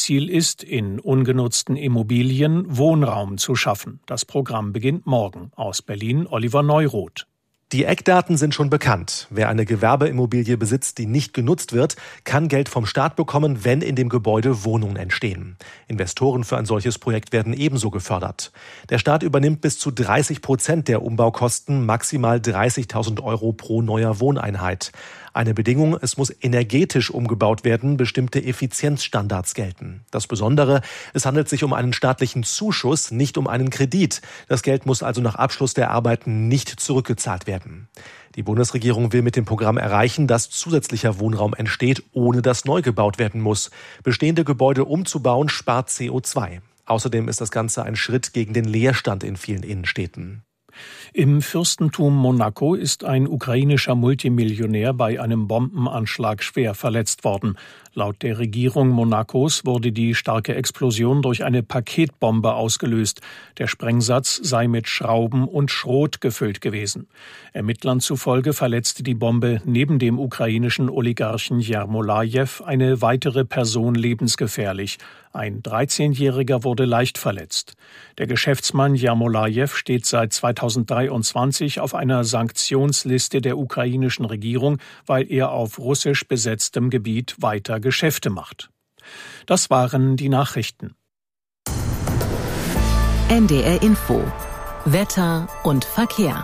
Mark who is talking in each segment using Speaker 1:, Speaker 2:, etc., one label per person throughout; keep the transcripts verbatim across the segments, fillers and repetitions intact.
Speaker 1: Ziel ist, in ungenutzten Immobilien Wohnraum zu schaffen. Das Programm beginnt morgen. Aus Berlin Oliver Neuroth.
Speaker 2: Die Eckdaten sind schon bekannt. Wer eine Gewerbeimmobilie besitzt, die nicht genutzt wird, kann Geld vom Staat bekommen, wenn in dem Gebäude Wohnungen entstehen. Investoren für ein solches Projekt werden ebenso gefördert. Der Staat übernimmt bis zu dreißig Prozent der Umbaukosten, maximal dreißigtausend Euro pro neuer Wohneinheit. Eine Bedingung, es muss energetisch umgebaut werden, bestimmte Effizienzstandards gelten. Das Besondere, es handelt sich um einen staatlichen Zuschuss, nicht um einen Kredit. Das Geld muss also nach Abschluss der Arbeiten nicht zurückgezahlt werden. Die Bundesregierung will mit dem Programm erreichen, dass zusätzlicher Wohnraum entsteht, ohne dass neu gebaut werden muss. Bestehende Gebäude umzubauen, spart C O zwei. Außerdem ist das Ganze ein Schritt gegen den Leerstand in vielen Innenstädten.
Speaker 1: Im Fürstentum Monaco ist ein ukrainischer Multimillionär bei einem Bombenanschlag schwer verletzt worden. Laut der Regierung Monacos wurde die starke Explosion durch eine Paketbombe ausgelöst. Der Sprengsatz sei mit Schrauben und Schrot gefüllt gewesen. Ermittlern zufolge verletzte die Bombe neben dem ukrainischen Oligarchen Jermolajew eine weitere Person lebensgefährlich. Ein dreizehnjähriger wurde leicht verletzt. Der Geschäftsmann Jermolajew steht seit zweitausenddreiundzwanzig auf einer Sanktionsliste der ukrainischen Regierung, weil er auf russisch besetztem Gebiet weiter Geschäfte macht. Das waren die Nachrichten.
Speaker 3: N D R Info. Wetter und Verkehr.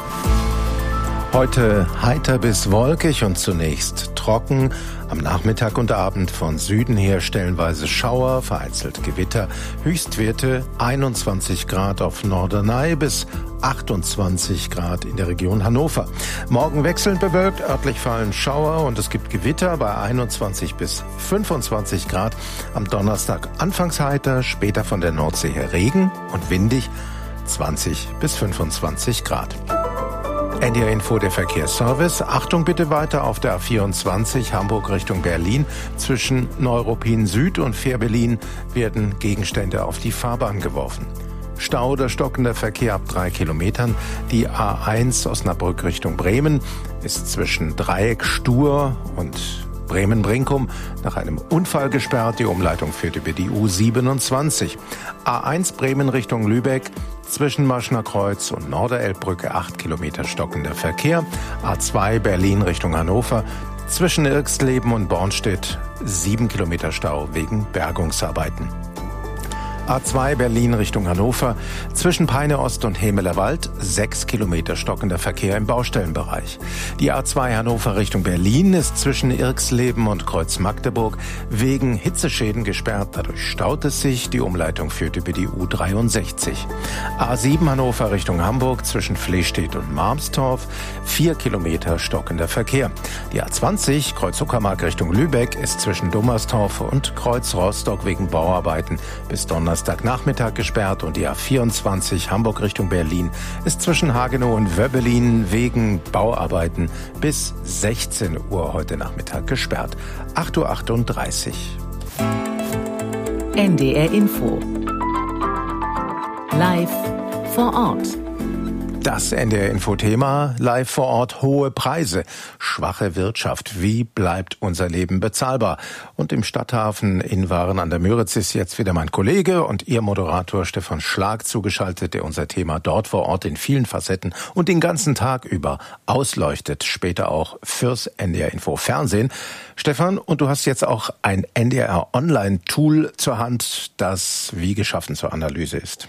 Speaker 4: Heute heiter bis wolkig und zunächst trocken. Am Nachmittag und Abend von Süden her stellenweise Schauer, vereinzelt Gewitter. Höchstwerte einundzwanzig Grad auf Norderney bis achtundzwanzig Grad in der Region Hannover. Morgen wechselnd bewölkt, örtlich fallen Schauer und es gibt Gewitter bei einundzwanzig bis fünfundzwanzig Grad. Am Donnerstag anfangs heiter, später von der Nordsee her Regen und windig, zwanzig bis fünfundzwanzig Grad. N D R Info, der Verkehrsservice. Achtung bitte weiter auf der A vierundzwanzig Hamburg Richtung Berlin. Zwischen Neuruppin Süd und Fährberlin werden Gegenstände auf die Fahrbahn geworfen. Stau oder stockender Verkehr ab drei Kilometern. Die A eins Osnabrück Richtung Bremen ist zwischen Dreieck Stur und Bremen-Brinkum nach einem Unfall gesperrt. Die Umleitung führt über die U siebenundzwanzig. A eins Bremen Richtung Lübeck. Zwischen Maschner Kreuz und Norderelbbrücke acht Kilometer stockender Verkehr. A zwei Berlin Richtung Hannover. Zwischen Irxleben und Bornstedt sieben Kilometer Stau wegen Bergungsarbeiten. A zwei Berlin Richtung Hannover. Zwischen Peine Ost und Hemelerwald sechs Kilometer stockender Verkehr im Baustellenbereich. Die A zwei Hannover Richtung Berlin ist zwischen Irxleben und Kreuz Magdeburg wegen Hitzeschäden gesperrt. Dadurch staut es sich. Die Umleitung führt über die U dreiundsechzig. A sieben Hannover Richtung Hamburg zwischen Flestedt und Marmstorf vier Kilometer stockender Verkehr. Die A zwanzig Kreuz Uckermark Richtung Lübeck ist zwischen Dummerstorf und Kreuz Rostock wegen Bauarbeiten bis Donnerstag Donnerstagnachmittag gesperrt und die A vierundzwanzig Hamburg Richtung Berlin ist zwischen Hagenow und Wöbbelin wegen Bauarbeiten bis sechzehn Uhr heute Nachmittag gesperrt. acht Uhr achtunddreißig.
Speaker 3: N D R Info. Live vor Ort.
Speaker 4: Das N D R-Info-Thema, live vor Ort, hohe Preise, schwache Wirtschaft. Wie bleibt unser Leben bezahlbar? Und im Stadthafen in Waren an der Müritz ist jetzt wieder mein Kollege und Ihr Moderator Stefan Schlag zugeschaltet, der unser Thema dort vor Ort in vielen Facetten und den ganzen Tag über ausleuchtet, später auch fürs N D R-Info-Fernsehen. Stefan, und du hast jetzt auch ein N D R-Online-Tool zur Hand, das wie geschaffen zur Analyse ist.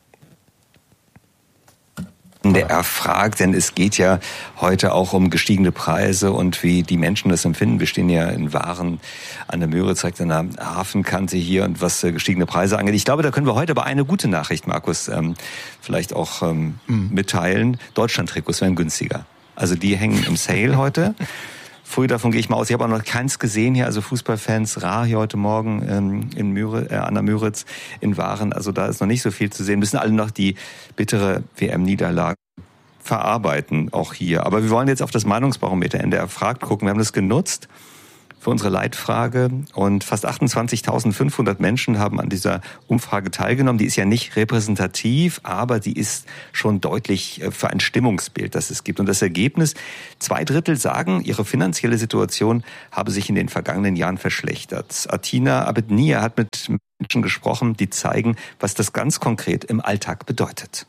Speaker 5: N D R fragt, denn es geht ja heute auch um gestiegene Preise und wie die Menschen das empfinden. Wir stehen ja in Waren an der Müritz, direkt an der Hafenkante hier und was äh, gestiegene Preise angeht. Ich glaube, da können wir heute aber eine gute Nachricht, Markus, ähm, vielleicht auch ähm, mhm. mitteilen. Deutschland-Trikots werden günstiger. Also die hängen im Sale heute. Früh davon gehe ich mal aus. Ich habe auch noch keins gesehen hier, also Fußballfans, rar hier heute Morgen ähm, in Müritz, äh, an der Müritz in Waren. Also da ist noch nicht so viel zu sehen. Müssen alle noch die bittere W M-Niederlage verarbeiten, auch hier. Aber wir wollen jetzt auf das Meinungsbarometer N D R fragt gucken. Wir haben das genutzt für unsere Leitfrage. Und fast achtundzwanzigtausendfünfhundert Menschen haben an dieser Umfrage teilgenommen. Die ist ja nicht repräsentativ, aber die ist schon deutlich für ein Stimmungsbild, das es gibt. Und das Ergebnis, zwei Drittel sagen, ihre finanzielle Situation habe sich in den vergangenen Jahren verschlechtert. Atina Abednia hat mit Menschen gesprochen, die zeigen, was das ganz konkret im Alltag bedeutet.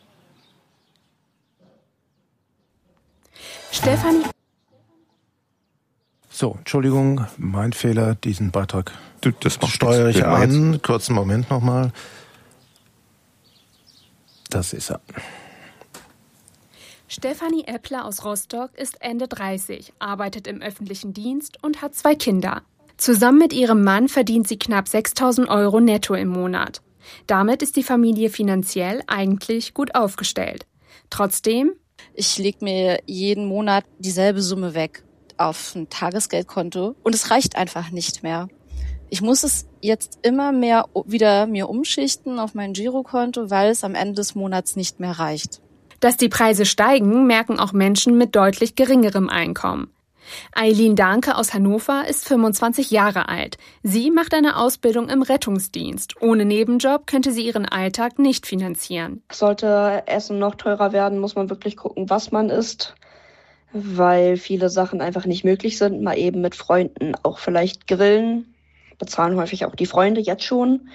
Speaker 6: Stefanie.
Speaker 4: So, Entschuldigung, mein Fehler, diesen Beitrag
Speaker 5: Du, das
Speaker 4: steuere ich an. Kurzen Moment nochmal. Das ist er.
Speaker 6: Stefanie Eppler aus Rostock ist Ende dreißig, arbeitet im öffentlichen Dienst und hat zwei Kinder. Zusammen mit ihrem Mann verdient sie knapp sechstausend Euro netto im Monat. Damit ist die Familie finanziell eigentlich gut aufgestellt. Trotzdem:
Speaker 7: Ich lege mir jeden Monat dieselbe Summe weg auf ein Tagesgeldkonto und es reicht einfach nicht mehr. Ich muss es jetzt immer mehr wieder mir umschichten auf mein Girokonto, weil es am Ende des Monats nicht mehr reicht.
Speaker 6: Dass die Preise steigen, merken auch Menschen mit deutlich geringerem Einkommen. Eileen Danke aus Hannover ist fünfundzwanzig Jahre alt. Sie macht eine Ausbildung im Rettungsdienst. Ohne Nebenjob könnte sie ihren Alltag nicht finanzieren.
Speaker 8: Sollte Essen noch teurer werden, muss man wirklich gucken, was man isst, weil viele Sachen einfach nicht möglich sind. Mal eben mit Freunden auch vielleicht grillen, bezahlen häufig auch die Freunde jetzt schon.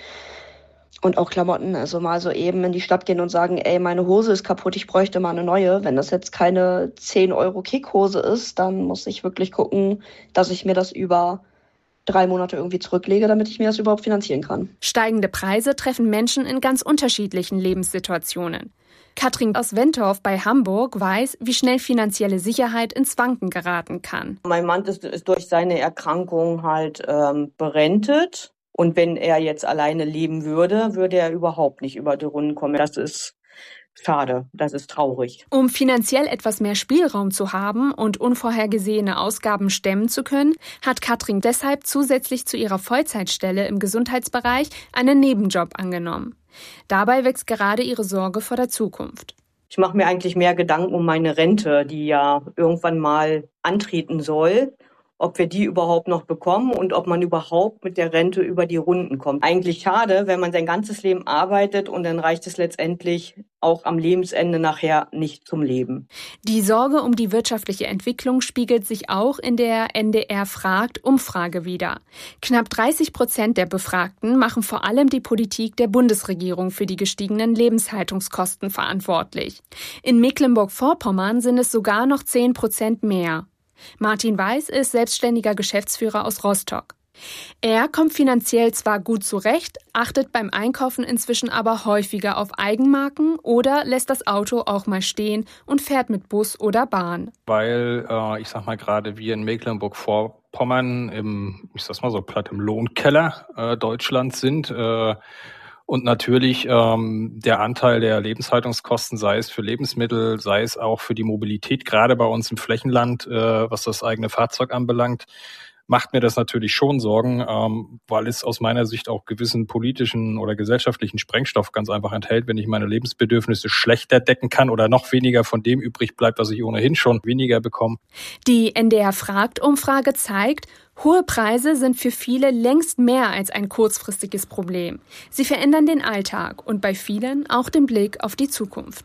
Speaker 8: Und auch Klamotten, also mal so eben in die Stadt gehen und sagen, ey, meine Hose ist kaputt, ich bräuchte mal eine neue. Wenn das jetzt keine zehn Euro Kickhose ist, dann muss ich wirklich gucken, dass ich mir das über drei Monate irgendwie zurücklege, damit ich mir das überhaupt finanzieren kann.
Speaker 6: Steigende Preise treffen Menschen in ganz unterschiedlichen Lebenssituationen. Katrin aus Wentorf bei Hamburg weiß, wie schnell finanzielle Sicherheit ins Wanken geraten kann.
Speaker 9: Mein Mann ist, ist durch seine Erkrankung halt ähm, berentet. Und wenn er jetzt alleine leben würde, würde er überhaupt nicht über die Runden kommen. Das ist schade, das ist traurig.
Speaker 6: Um finanziell etwas mehr Spielraum zu haben und unvorhergesehene Ausgaben stemmen zu können, hat Katrin deshalb zusätzlich zu ihrer Vollzeitstelle im Gesundheitsbereich einen Nebenjob angenommen. Dabei wächst gerade ihre Sorge vor der Zukunft.
Speaker 9: Ich mache mir eigentlich mehr Gedanken um meine Rente, die ja irgendwann mal antreten soll. Ob wir die überhaupt noch bekommen und ob man überhaupt mit der Rente über die Runden kommt. Eigentlich schade, wenn man sein ganzes Leben arbeitet und dann reicht es letztendlich auch am Lebensende nachher nicht zum Leben.
Speaker 6: Die Sorge um die wirtschaftliche Entwicklung spiegelt sich auch in der N D R fragt Umfrage wider. Knapp dreißig Prozent der Befragten machen vor allem die Politik der Bundesregierung für die gestiegenen Lebenshaltungskosten verantwortlich. In Mecklenburg-Vorpommern sind es sogar noch zehn Prozent mehr. Martin Weiß ist selbstständiger Geschäftsführer aus Rostock. Er kommt finanziell zwar gut zurecht, achtet beim Einkaufen inzwischen aber häufiger auf Eigenmarken oder lässt das Auto auch mal stehen und fährt mit Bus oder Bahn.
Speaker 10: Weil, äh, ich sag mal gerade, wir in Mecklenburg-Vorpommern im, ich sag's mal so platt, im Lohnkeller äh, Deutschlands sind, äh, und natürlich ähm, der Anteil der Lebenshaltungskosten, sei es für Lebensmittel, sei es auch für die Mobilität, gerade bei uns im Flächenland, äh, was das eigene Fahrzeug anbelangt, macht mir das natürlich schon Sorgen, ähm, weil es aus meiner Sicht auch gewissen politischen oder gesellschaftlichen Sprengstoff ganz einfach enthält, wenn ich meine Lebensbedürfnisse schlechter decken kann oder noch weniger von dem übrig bleibt, was ich ohnehin schon weniger bekomme.
Speaker 6: Die N D R fragt-Umfrage zeigt, hohe Preise sind für viele längst mehr als ein kurzfristiges Problem. Sie verändern den Alltag und bei vielen auch den Blick auf die Zukunft.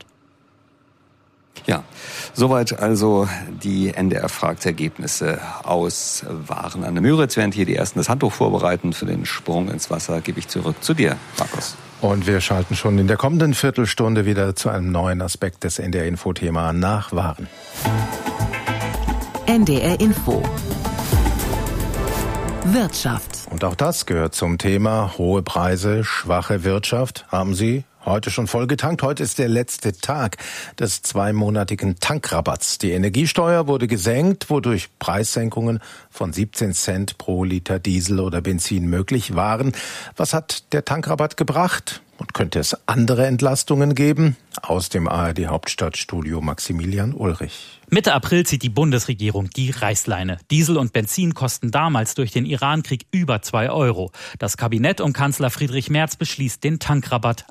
Speaker 5: Ja, soweit also die N D R-Fragt-Ergebnisse aus Waren an der Müritz. Während hier die Ersten das Handtuch vorbereiten für den Sprung ins Wasser, gebe ich zurück zu dir, Markus.
Speaker 4: Und wir schalten schon in der kommenden Viertelstunde wieder zu einem neuen Aspekt des N D R-Info-Thema nach Waren.
Speaker 3: N D R Info. Wirtschaft.
Speaker 4: Und auch das gehört zum Thema hohe Preise, schwache Wirtschaft. Haben Sie heute schon voll getankt? Heute ist der letzte Tag des zweimonatigen Tankrabatts. Die Energiesteuer wurde gesenkt, wodurch Preissenkungen von siebzehn Cent pro Liter Diesel oder Benzin möglich waren. Was hat der Tankrabatt gebracht? Und könnte es andere Entlastungen geben? Aus dem A R D-Hauptstadtstudio Maximilian Ulrich.
Speaker 11: Mitte April zieht die Bundesregierung die Reißleine. Diesel und Benzin kosten damals durch den Irankrieg über zwei Euro. Das Kabinett um Kanzler Friedrich Merz beschließt den Tankrabatt, also die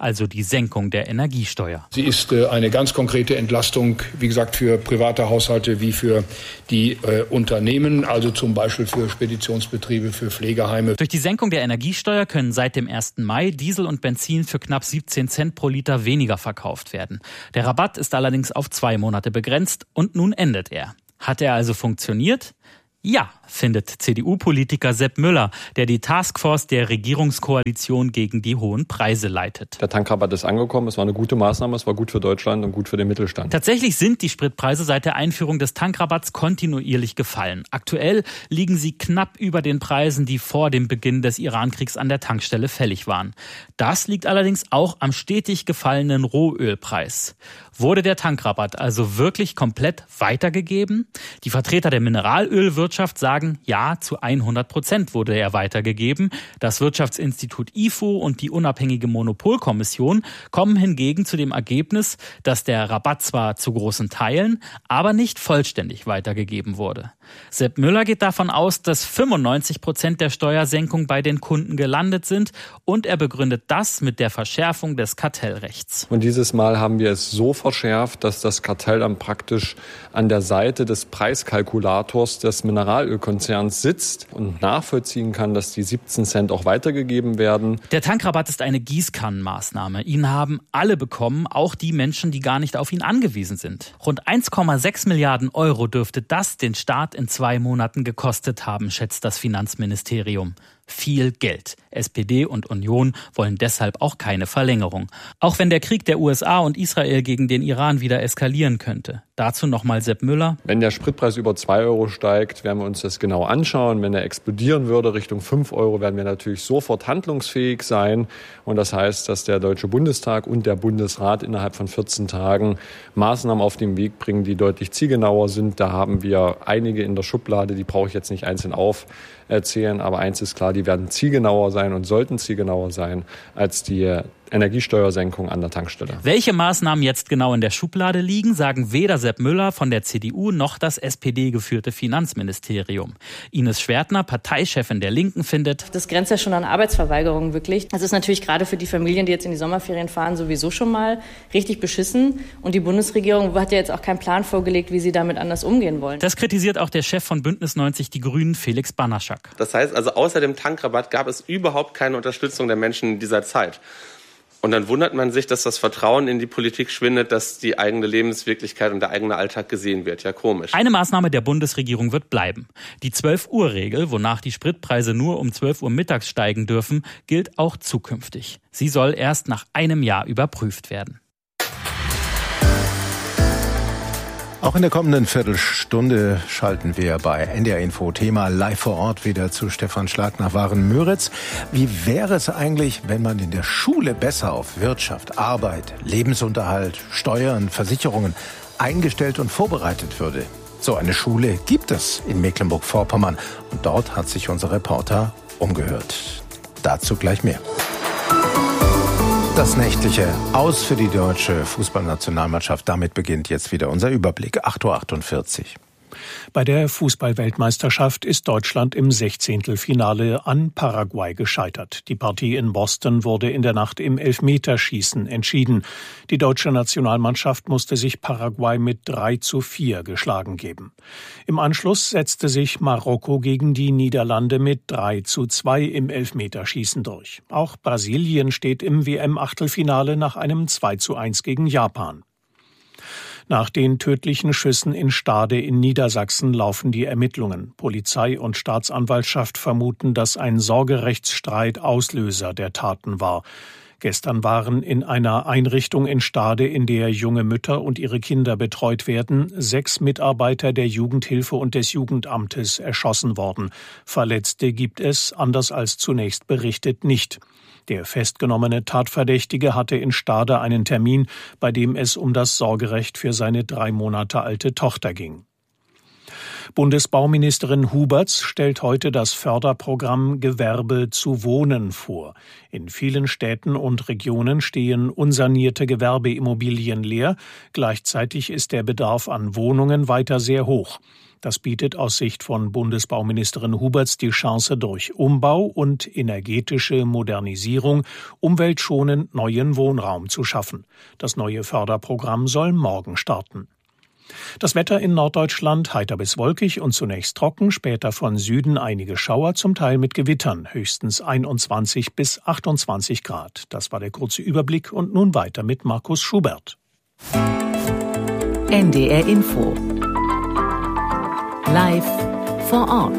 Speaker 11: Senkung der Energiesteuer.
Speaker 12: Sie ist äh, eine ganz konkrete Entlastung, wie gesagt, für private Haushalte wie für die äh, Unternehmen, also zum Beispiel für Speditionsbetriebe, für Pflegeheime.
Speaker 11: Durch die Senkung der Energiesteuer können seit dem ersten Mai Diesel und Benzin für knapp siebzehn Cent pro Liter weniger verkauft werden. Der Rabatt ist allerdings auf zwei Monate begrenzt und nun endet er. Hat er also funktioniert? Ja, findet C D U-Politiker Sepp Müller, der die Taskforce der Regierungskoalition gegen die hohen Preise leitet.
Speaker 13: Der Tankrabatt ist angekommen, es war eine gute Maßnahme, es war gut für Deutschland und gut für den Mittelstand.
Speaker 11: Tatsächlich sind die Spritpreise seit der Einführung des Tankrabatts kontinuierlich gefallen. Aktuell liegen sie knapp über den Preisen, die vor dem Beginn des Irankriegs an der Tankstelle fällig waren. Das liegt allerdings auch am stetig gefallenen Rohölpreis. Wurde der Tankrabatt also wirklich komplett weitergegeben? Die Vertreter der Mineralölwirtschaft sagen, ja, zu hundert Prozent wurde er weitergegeben. Das Wirtschaftsinstitut I F O und die unabhängige Monopolkommission kommen hingegen zu dem Ergebnis, dass der Rabatt zwar zu großen Teilen, aber nicht vollständig weitergegeben wurde. Sepp Müller geht davon aus, dass fünfundneunzig Prozent der Steuersenkung bei den Kunden gelandet sind und er begründet das mit der Verschärfung des Kartellrechts.
Speaker 13: Und dieses Mal haben wir es so verschärft, dass das Kartell dann praktisch an der Seite des Preiskalkulators des Mineralölkonzerns sitzt und nachvollziehen kann, dass die siebzehn Cent auch weitergegeben werden.
Speaker 11: Der Tankrabatt ist eine Gießkannenmaßnahme. Ihn haben alle bekommen, auch die Menschen, die gar nicht auf ihn angewiesen sind. Rund eins Komma sechs Milliarden Euro dürfte das den Staat in zwei Monaten gekostet haben, schätzt das Finanzministerium. Viel Geld. S P D und Union wollen deshalb auch keine Verlängerung. Auch wenn der Krieg der U S A und Israel gegen den Iran wieder eskalieren könnte. Dazu nochmal Sepp Müller.
Speaker 13: Wenn der Spritpreis über zwei Euro steigt, werden wir uns das genau anschauen. Wenn er explodieren würde Richtung fünf Euro, werden wir natürlich sofort handlungsfähig sein. Und das heißt, dass der Deutsche Bundestag und der Bundesrat innerhalb von vierzehn Tagen Maßnahmen auf den Weg bringen, die deutlich zielgenauer sind. Da haben wir einige in der Schublade, die brauche ich jetzt nicht einzeln aufzählen. Aber eins ist klar, die werden zielgenauer sein und sollten zielgenauer sein als die Energiesteuersenkung an der Tankstelle.
Speaker 11: Welche Maßnahmen jetzt genau in der Schublade liegen, sagen weder Sepp Müller von der C D U noch das S P D-geführte Finanzministerium. Ines Schwertner, Parteichefin der Linken, findet:
Speaker 14: Das grenzt ja schon an Arbeitsverweigerung wirklich. Das ist natürlich gerade für die Familien, die jetzt in die Sommerferien fahren, sowieso schon mal richtig beschissen. Und die Bundesregierung hat ja jetzt auch keinen Plan vorgelegt, wie sie damit anders umgehen wollen.
Speaker 11: Das kritisiert auch der Chef von Bündnis neunzig Die Grünen, Felix Banaschak.
Speaker 15: Das heißt also, außer dem Tankrabatt gab es überhaupt keine Unterstützung der Menschen in dieser Zeit. Und dann wundert man sich, dass das Vertrauen in die Politik schwindet, dass die eigene Lebenswirklichkeit und der eigene Alltag gesehen wird. Ja, komisch.
Speaker 11: Eine Maßnahme der Bundesregierung wird bleiben. Die zwölf-Uhr-Regel, wonach die Spritpreise nur um zwölf Uhr mittags steigen dürfen, gilt auch zukünftig. Sie soll erst nach einem Jahr überprüft werden.
Speaker 4: Auch in der kommenden Viertelstunde schalten wir bei N D R Info Thema live vor Ort wieder zu Stefan Schlag nach Waren-Müritz. Wie wäre es eigentlich, wenn man in der Schule besser auf Wirtschaft, Arbeit, Lebensunterhalt, Steuern, Versicherungen eingestellt und vorbereitet würde? So eine Schule gibt es in Mecklenburg-Vorpommern und dort hat sich unser Reporter umgehört. Dazu gleich mehr. Das nächtliche Aus für die deutsche Fußballnationalmannschaft. Damit beginnt jetzt wieder unser Überblick. acht Uhr achtundvierzig.
Speaker 1: Bei der Fußball-Weltmeisterschaft ist Deutschland im Sechzehntelfinale an Paraguay gescheitert. Die Partie in Boston wurde in der Nacht im Elfmeterschießen entschieden. Die deutsche Nationalmannschaft musste sich Paraguay mit drei zu vier geschlagen geben. Im Anschluss setzte sich Marokko gegen die Niederlande mit drei zu zwei im Elfmeterschießen durch. Auch Brasilien steht im W M-Achtelfinale nach einem zwei zu eins gegen Japan. Nach den tödlichen Schüssen in Stade in Niedersachsen laufen die Ermittlungen. Polizei und Staatsanwaltschaft vermuten, dass ein Sorgerechtsstreit Auslöser der Taten war. Gestern waren in einer Einrichtung in Stade, in der junge Mütter und ihre Kinder betreut werden, sechs Mitarbeiter der Jugendhilfe und des Jugendamtes erschossen worden. Verletzte gibt es, anders als zunächst berichtet, nicht. Der festgenommene Tatverdächtige hatte in Stade einen Termin, bei dem es um das Sorgerecht für seine drei Monate alte Tochter ging. Bundesbauministerin Huberts stellt heute das Förderprogramm Gewerbe zu Wohnen vor. In vielen Städten und Regionen stehen unsanierte Gewerbeimmobilien leer. Gleichzeitig ist der Bedarf an Wohnungen weiter sehr hoch. Das bietet aus Sicht von Bundesbauministerin Huberts die Chance, durch Umbau und energetische Modernisierung umweltschonend neuen Wohnraum zu schaffen. Das neue Förderprogramm soll morgen starten. Das Wetter in Norddeutschland heiter bis wolkig und zunächst trocken, später von Süden einige Schauer, zum Teil mit Gewittern, höchstens einundzwanzig bis achtundzwanzig Grad. Das war der kurze Überblick und nun weiter mit Markus Schubert.
Speaker 3: N D R Info. Live vor Ort.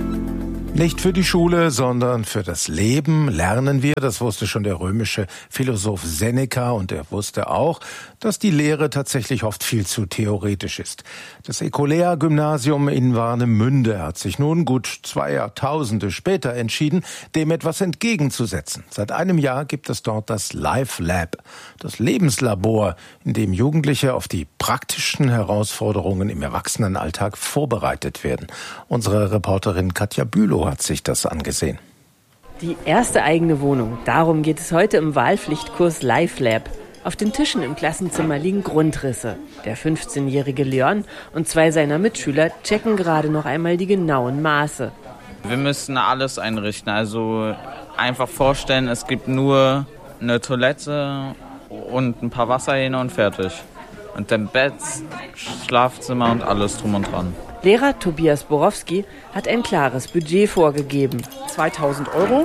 Speaker 4: Nicht für die Schule, sondern für das Leben lernen wir, das wusste schon der römische Philosoph Seneca, und er wusste auch, dass die Lehre tatsächlich oft viel zu theoretisch ist. Das Ecolea-Gymnasium in Warnemünde hat sich nun gut zwei Jahrtausende später entschieden, dem etwas entgegenzusetzen. Seit einem Jahr gibt es dort das Life Lab, das Lebenslabor, in dem Jugendliche auf die praktischen Herausforderungen im Erwachsenenalltag vorbereitet werden. Unsere Reporterin Katja Bülow hat sich das angesehen.
Speaker 16: Die erste eigene Wohnung, darum geht es heute im Wahlpflichtkurs Life Lab. Auf den Tischen im Klassenzimmer liegen Grundrisse. Der fünfzehnjährige Leon und zwei seiner Mitschüler checken gerade noch einmal die genauen Maße.
Speaker 17: Wir müssen alles einrichten, also einfach vorstellen, es gibt nur eine Toilette und ein paar Wasserhähne und fertig. Und dann Bett, Schlafzimmer und alles drum und dran.
Speaker 16: Lehrer Tobias Borowski hat ein klares Budget vorgegeben.
Speaker 18: zweitausend Euro,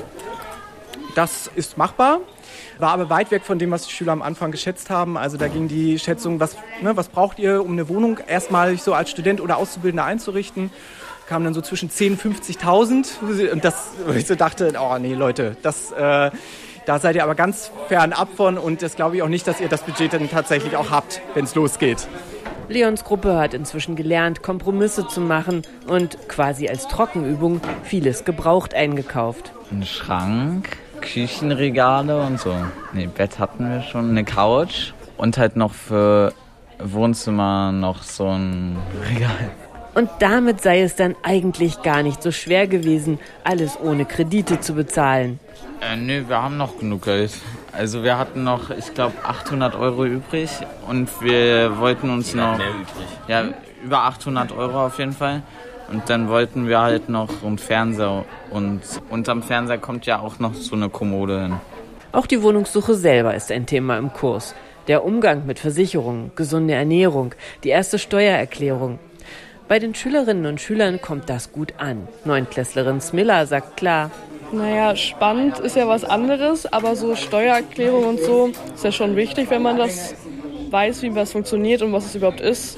Speaker 18: das ist machbar, war aber weit weg von dem, was die Schüler am Anfang geschätzt haben. Also da ging die Schätzung, was, ne, was braucht ihr, um eine Wohnung erstmal so als Student oder Auszubildender einzurichten, kam dann so zwischen zehntausend und fünfzigtausend. Und das, wo ich so dachte, oh nee Leute, das... Äh, Da seid ihr aber ganz fern ab von, und das glaube ich auch nicht, dass ihr das Budget dann tatsächlich auch habt, wenn es losgeht.
Speaker 16: Leons Gruppe hat inzwischen gelernt, Kompromisse zu machen und quasi als Trockenübung vieles gebraucht eingekauft.
Speaker 17: Ein Schrank, Küchenregale und so. Nee, Bett hatten wir schon, eine Couch und halt noch für Wohnzimmer noch so ein Regal.
Speaker 16: Und damit sei es dann eigentlich gar nicht so schwer gewesen, alles ohne Kredite zu bezahlen.
Speaker 17: Äh, nö, wir haben noch genug Geld. Also wir hatten noch, ich glaube, achthundert Euro übrig und wir wollten uns noch... Mehr übrig. Ja, über achthundert Euro auf jeden Fall. Und dann wollten wir halt noch einen Fernseher, und unterm Fernseher kommt ja auch noch so eine Kommode hin.
Speaker 16: Auch die Wohnungssuche selber ist ein Thema im Kurs. Der Umgang mit Versicherungen, gesunde Ernährung, die erste Steuererklärung. Bei den Schülerinnen und Schülern kommt das gut an. Neunklässlerin Smilla sagt klar:
Speaker 19: Naja, spannend ist ja was anderes, aber so Steuererklärung und so ist ja schon wichtig, wenn man das weiß, wie was funktioniert und was es überhaupt ist.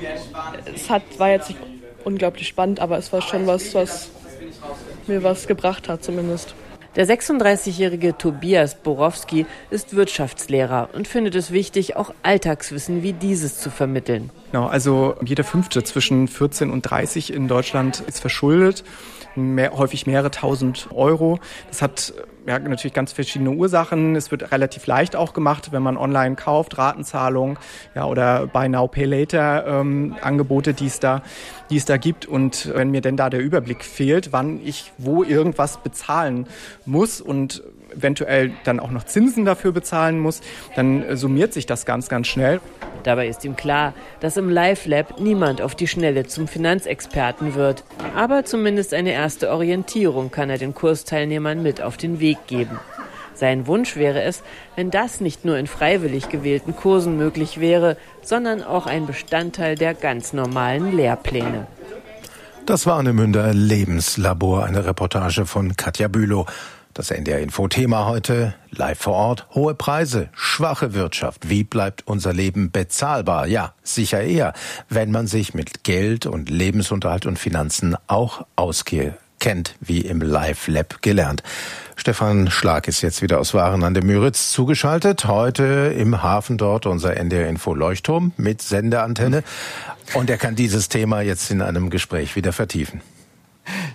Speaker 19: Es hat, war jetzt nicht unglaublich spannend, aber es war schon was, was mir was gebracht hat zumindest.
Speaker 16: Der sechsunddreißigjährige Tobias Borowski ist Wirtschaftslehrer und findet es wichtig, auch Alltagswissen wie dieses zu vermitteln.
Speaker 18: Genau, also jeder Fünfte zwischen vierzehn und dreißig in Deutschland ist verschuldet. Mehr, häufig mehrere tausend Euro. Das hat ja, natürlich ganz verschiedene Ursachen. Es wird relativ leicht auch gemacht, wenn man online kauft, Ratenzahlung, ja, oder Buy Now, Pay Later ähm, Angebote, die es da, die es da gibt. Und wenn mir denn da der Überblick fehlt, wann ich wo irgendwas bezahlen muss und eventuell dann auch noch Zinsen dafür bezahlen muss, dann summiert sich das ganz, ganz schnell.
Speaker 16: Dabei ist ihm klar, dass im Life Lab niemand auf die Schnelle zum Finanzexperten wird. Aber zumindest eine erste Orientierung kann er den Kursteilnehmern mit auf den Weg geben. Sein Wunsch wäre es, wenn das nicht nur in freiwillig gewählten Kursen möglich wäre, sondern auch ein Bestandteil der ganz normalen Lehrpläne.
Speaker 4: Das Warnemünder Lebenslabor, eine Reportage von Katja Bülow. Das N D R-Info-Thema heute: Live vor Ort, hohe Preise, schwache Wirtschaft. Wie bleibt unser Leben bezahlbar? Ja, sicher eher, wenn man sich mit Geld und Lebensunterhalt und Finanzen auch auskennt, wie im Live Lab gelernt. Stefan Schlag ist jetzt wieder aus Waren an der Müritz zugeschaltet. Heute im Hafen dort unser N D R-Info-Leuchtturm mit Sendeantenne. Und er kann dieses Thema jetzt in einem Gespräch wieder vertiefen.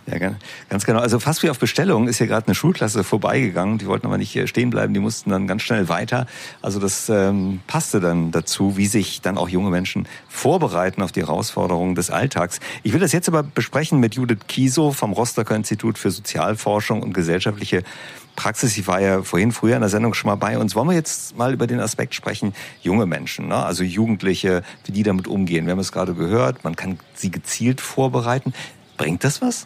Speaker 5: Ja, ganz genau. Also fast wie auf Bestellung ist hier gerade eine Schulklasse vorbeigegangen. Die wollten aber nicht hier stehen bleiben, die mussten dann ganz schnell weiter. Also das ähm, passte dann dazu, wie sich dann auch junge Menschen vorbereiten auf die Herausforderungen des Alltags. Ich will das jetzt aber besprechen mit Judith Kiesow vom Rostocker Institut für Sozialforschung und gesellschaftliche Praxis. Ich war ja vorhin früher in der Sendung schon mal bei uns. Wollen wir jetzt mal über den Aspekt sprechen, junge Menschen, ne? Also Jugendliche, wie die damit umgehen. Wir haben es gerade gehört, man kann sie gezielt vorbereiten. Bringt das was?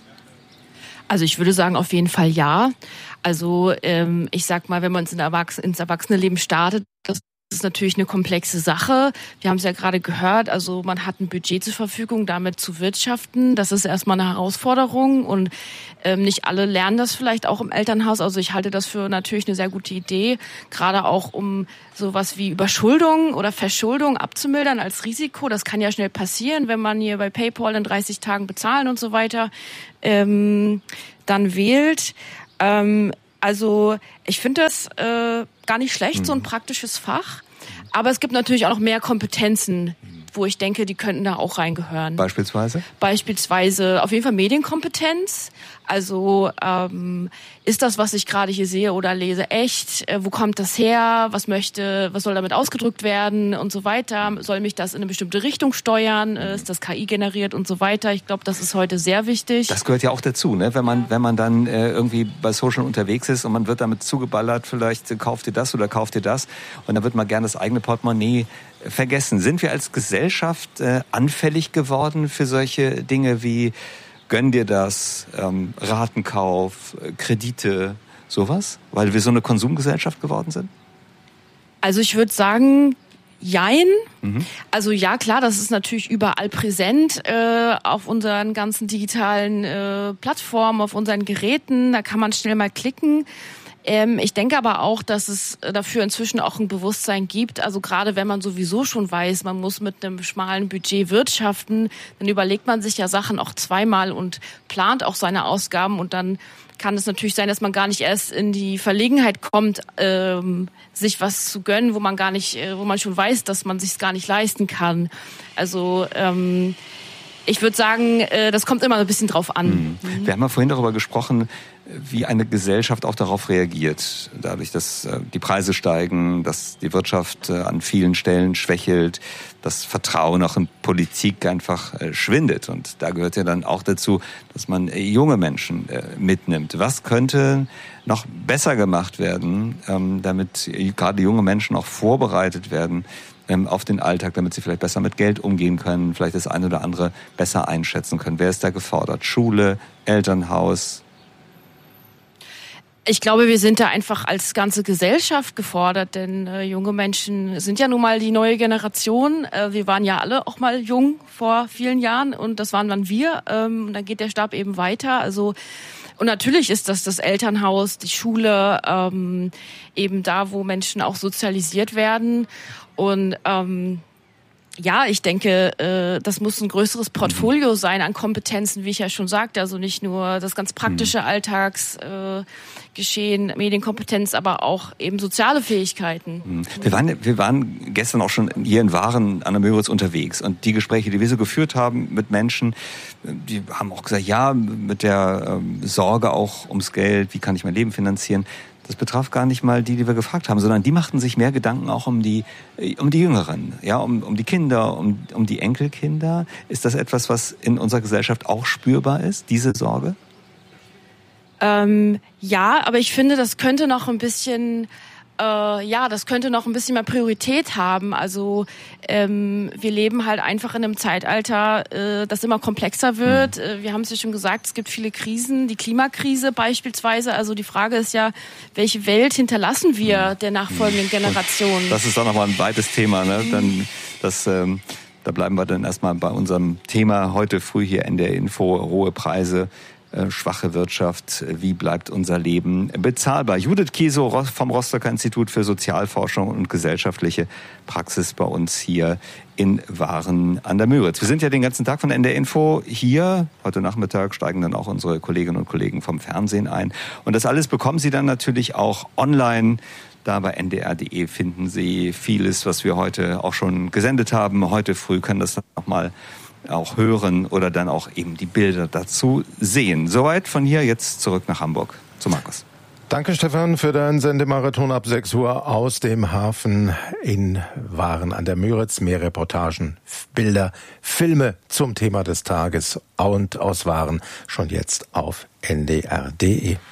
Speaker 20: Also ich würde sagen, auf jeden Fall ja. Also ähm, ich sag mal, wenn man ins, Erwachs- ins Erwachsenenleben startet, das ist natürlich eine komplexe Sache. Wir haben es ja gerade gehört, also man hat ein Budget zur Verfügung, damit zu wirtschaften. Das ist erstmal eine Herausforderung und ähm, nicht alle lernen das vielleicht auch im Elternhaus. Also ich halte das für natürlich eine sehr gute Idee, gerade auch um sowas wie Überschuldung oder Verschuldung abzumildern als Risiko. Das kann ja schnell passieren, wenn man hier bei PayPal in dreißig Tagen bezahlen und so weiter ähm, dann wählt. Ähm, Also ich finde das äh, gar nicht schlecht, mhm. so ein praktisches Fach. Aber es gibt natürlich auch noch mehr Kompetenzen, wo ich denke, die könnten da auch reingehören.
Speaker 5: Beispielsweise?
Speaker 20: Beispielsweise auf jeden Fall Medienkompetenz. Also ähm, ist das, was ich gerade hier sehe oder lese, echt? Äh, wo kommt das her? Was möchte, was soll damit ausgedrückt werden und so weiter? Soll mich das in eine bestimmte Richtung steuern? Äh, ist das K I generiert und so weiter? Ich glaube, das ist heute sehr wichtig.
Speaker 5: Das gehört ja auch dazu, ne? Wenn man wenn man dann äh, irgendwie bei Social unterwegs ist und man wird damit zugeballert, vielleicht äh, kauft ihr das oder kauft ihr das und dann wird man gerne das eigene Portemonnaie vergessen. Sind wir als Gesellschaft äh, anfällig geworden für solche Dinge wie gönn dir das, ähm, Ratenkauf, äh, Kredite, sowas? Weil wir so eine Konsumgesellschaft geworden sind?
Speaker 20: Also ich würde sagen, jein. Mhm. Also ja, klar, das ist natürlich überall präsent äh, auf unseren ganzen digitalen äh, Plattformen, auf unseren Geräten. Da kann man schnell mal klicken. Ähm, ich denke aber auch, dass es dafür inzwischen auch ein Bewusstsein gibt. Also gerade wenn man sowieso schon weiß, man muss mit einem schmalen Budget wirtschaften, dann überlegt man sich ja Sachen auch zweimal und plant auch seine Ausgaben. Und dann kann es natürlich sein, dass man gar nicht erst in die Verlegenheit kommt, ähm, sich was zu gönnen, wo man gar nicht, äh, wo man schon weiß, dass man sich gar nicht leisten kann. Also ähm, ich würde sagen, äh, das kommt immer ein bisschen drauf an.
Speaker 5: Mhm. Wir haben ja vorhin darüber gesprochen, wie eine Gesellschaft auch darauf reagiert. Dadurch, dass äh, die Preise steigen, dass die Wirtschaft äh, an vielen Stellen schwächelt, das Vertrauen auch in Politik einfach äh, schwindet. Und da gehört ja dann auch dazu, dass man äh, junge Menschen äh, mitnimmt. Was könnte noch besser gemacht werden, ähm, damit äh, gerade junge Menschen auch vorbereitet werden ähm, auf den Alltag, damit sie vielleicht besser mit Geld umgehen können, vielleicht das eine oder andere besser einschätzen können? Wer ist da gefordert? Schule, Elternhaus?
Speaker 20: Ich glaube, wir sind da einfach als ganze Gesellschaft gefordert, denn äh, junge Menschen sind ja nun mal die neue Generation. Äh, wir waren ja alle auch mal jung vor vielen Jahren und das waren dann wir. Ähm, und dann geht der Stab eben weiter. Also und natürlich ist das das Elternhaus, die Schule, ähm, eben da, wo Menschen auch sozialisiert werden. Und ähm, ja, ich denke, äh, das muss ein größeres Portfolio sein an Kompetenzen, wie ich ja schon sagte. Also nicht nur das ganz praktische Alltagsgeschehen, äh, Medienkompetenz, aber auch eben soziale Fähigkeiten.
Speaker 5: Wir waren, wir waren gestern auch schon hier in Waren an der Müritz unterwegs und die Gespräche, die wir so geführt haben mit Menschen, die haben auch gesagt, ja, mit der ähm, Sorge auch ums Geld, wie kann ich mein Leben finanzieren. Das betraf gar nicht mal die, die wir gefragt haben, sondern die machten sich mehr Gedanken auch um die, um die Jüngeren, ja, um, um die Kinder, um, um die Enkelkinder. Ist das etwas, was in unserer Gesellschaft auch spürbar ist, diese Sorge?
Speaker 20: Ähm, ja, aber ich finde, das könnte noch ein bisschen, äh, ja, das könnte noch ein bisschen mehr Priorität haben. Also ähm, wir leben halt einfach in einem Zeitalter, äh, das immer komplexer wird. Mhm. Wir haben es ja schon gesagt, es gibt viele Krisen, die Klimakrise beispielsweise. Also die Frage ist ja, welche Welt hinterlassen wir der nachfolgenden Generation?
Speaker 5: Das ist doch nochmal ein weites Thema, ne? Dann das ähm, da bleiben wir dann erstmal bei unserem Thema heute früh hier in der Info, hohe Preise. Schwache Wirtschaft, wie bleibt unser Leben bezahlbar? Judith Kiesow vom Rostocker Institut für Sozialforschung und gesellschaftliche Praxis bei uns hier in Waren an der Müritz. Wir sind ja den ganzen Tag von N D R Info hier. Heute Nachmittag steigen dann auch unsere Kolleginnen und Kollegen vom Fernsehen ein. Und das alles bekommen Sie dann natürlich auch online. Da bei N D R punkt de finden Sie vieles, was wir heute auch schon gesendet haben. Heute früh können das dann nochmal auch hören oder dann auch eben die Bilder dazu sehen. Soweit von hier, jetzt zurück nach Hamburg zu Markus.
Speaker 4: Danke, Stefan, für deinen Sendemarathon ab sechs Uhr aus dem Hafen in Waren an der Müritz. Mehr Reportagen, Bilder, Filme zum Thema des Tages und aus Waren schon jetzt auf n d r punkt d e.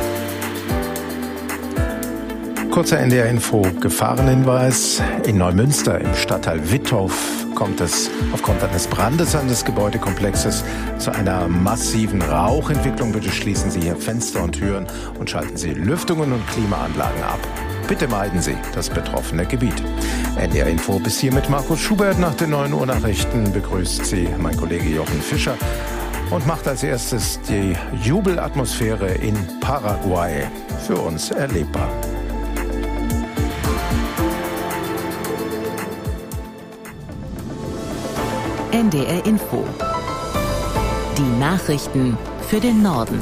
Speaker 4: Kurzer N D R-Info, Gefahrenhinweis. In Neumünster im Stadtteil Wittorf kommt es aufgrund eines Brandes eines Gebäudekomplexes zu einer massiven Rauchentwicklung. Bitte schließen Sie hier Fenster und Türen und schalten Sie Lüftungen und Klimaanlagen ab. Bitte meiden Sie das betroffene Gebiet. N D R-Info bis hier mit Markus Schubert. Nach den neun Uhr Nachrichten begrüßt Sie mein Kollege Jochen Fischer und macht als erstes die Jubelatmosphäre in Paraguay für uns erlebbar.
Speaker 3: N D R Info. Die Nachrichten für den Norden.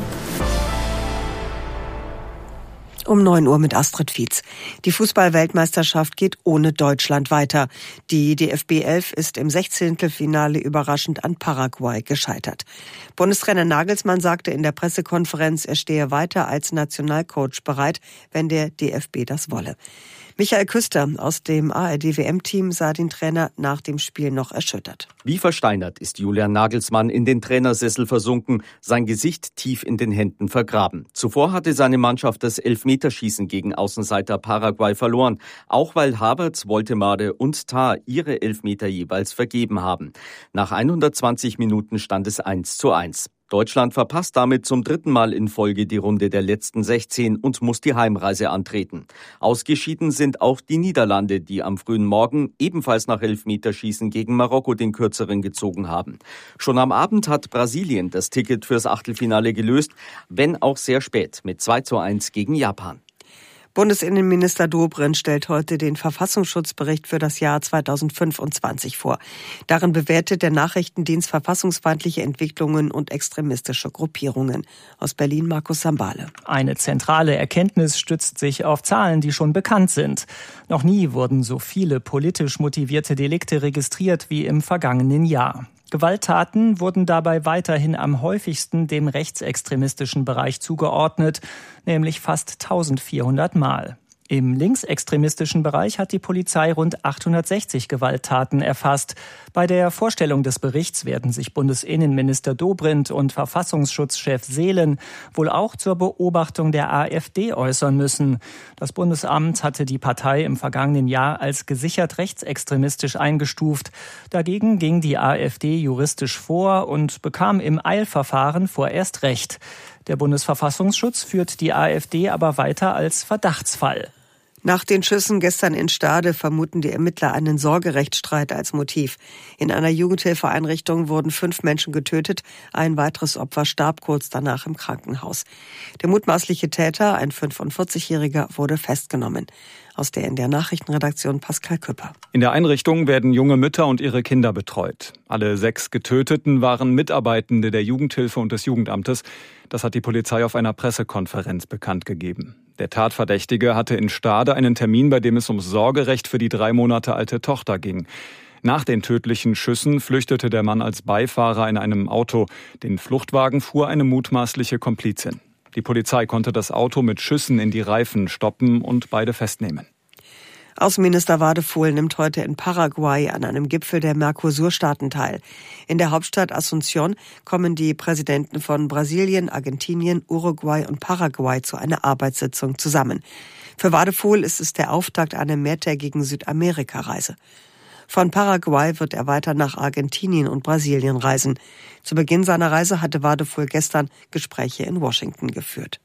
Speaker 21: Um neun Uhr mit Astrid Fietz. Die Fußball-Weltmeisterschaft geht ohne Deutschland weiter. Die D F B elf ist im Sechzehntelfinale überraschend an Paraguay gescheitert. Bundestrainer Nagelsmann sagte in der Pressekonferenz, er stehe weiter als Nationalcoach bereit, wenn der D F B das wolle. Michael Küster aus dem A R D-W M-Team sah den Trainer nach dem Spiel noch erschüttert.
Speaker 22: Wie versteinert ist Julian Nagelsmann in den Trainersessel versunken, sein Gesicht tief in den Händen vergraben. Zuvor hatte seine Mannschaft das Elfmeterschießen gegen Außenseiter Paraguay verloren, auch weil Havertz, Woltemade und Tah ihre Elfmeter jeweils vergeben haben. Nach hundertzwanzig Minuten stand es eins zu eins. Deutschland verpasst damit zum dritten Mal in Folge die Runde der letzten sechzehn und muss die Heimreise antreten. Ausgeschieden sind auch die Niederlande, die am frühen Morgen ebenfalls nach Elfmeterschießen gegen Marokko den kürzeren gezogen haben. Schon am Abend hat Brasilien das Ticket fürs Achtelfinale gelöst, wenn auch sehr spät mit zwei zu eins gegen Japan.
Speaker 21: Bundesinnenminister Dobrindt stellt heute den Verfassungsschutzbericht für das Jahr zweitausendfünfundzwanzig vor. Darin bewertet der Nachrichtendienst verfassungsfeindliche Entwicklungen und extremistische Gruppierungen. Aus Berlin Markus Sambale.
Speaker 23: Eine zentrale Erkenntnis stützt sich auf Zahlen, die schon bekannt sind. Noch nie wurden so viele politisch motivierte Delikte registriert wie im vergangenen Jahr. Gewalttaten wurden dabei weiterhin am häufigsten dem rechtsextremistischen Bereich zugeordnet, nämlich fast eintausendvierhundert Mal. Im linksextremistischen Bereich hat die Polizei rund achthundertsechzig Gewalttaten erfasst. Bei der Vorstellung des Berichts werden sich Bundesinnenminister Dobrindt und Verfassungsschutzchef Seelen wohl auch zur Beobachtung der AfD äußern müssen. Das Bundesamt hatte die Partei im vergangenen Jahr als gesichert rechtsextremistisch eingestuft. Dagegen ging die AfD juristisch vor und bekam im Eilverfahren vorerst Recht. Der Bundesverfassungsschutz führt die AfD aber weiter als Verdachtsfall.
Speaker 21: Nach den Schüssen gestern in Stade vermuten die Ermittler einen Sorgerechtsstreit als Motiv. In einer Jugendhilfeeinrichtung wurden fünf Menschen getötet, ein weiteres Opfer starb kurz danach im Krankenhaus. Der mutmaßliche Täter, ein fünfundvierzigjähriger, wurde festgenommen. Aus der N D R-Nachrichtenredaktion Pascal Küpper.
Speaker 24: In der Einrichtung werden junge Mütter und ihre Kinder betreut. Alle sechs Getöteten waren Mitarbeitende der Jugendhilfe und des Jugendamtes. Das hat die Polizei auf einer Pressekonferenz bekannt gegeben. Der Tatverdächtige hatte in Stade einen Termin, bei dem es ums Sorgerecht für die drei Monate alte Tochter ging. Nach den tödlichen Schüssen flüchtete der Mann als Beifahrer in einem Auto. Den Fluchtwagen fuhr eine mutmaßliche Komplizin. Die Polizei konnte das Auto mit Schüssen in die Reifen stoppen und beide festnehmen.
Speaker 21: Außenminister Wadefuhl nimmt heute in Paraguay an einem Gipfel der Mercosur-Staaten teil. In der Hauptstadt Asunción kommen die Präsidenten von Brasilien, Argentinien, Uruguay und Paraguay zu einer Arbeitssitzung zusammen. Für Wadefuhl ist es der Auftakt einer mehrtägigen Südamerika-Reise. Von Paraguay wird er weiter nach Argentinien und Brasilien reisen. Zu Beginn seiner Reise hatte Wadefuhl gestern Gespräche in Washington geführt.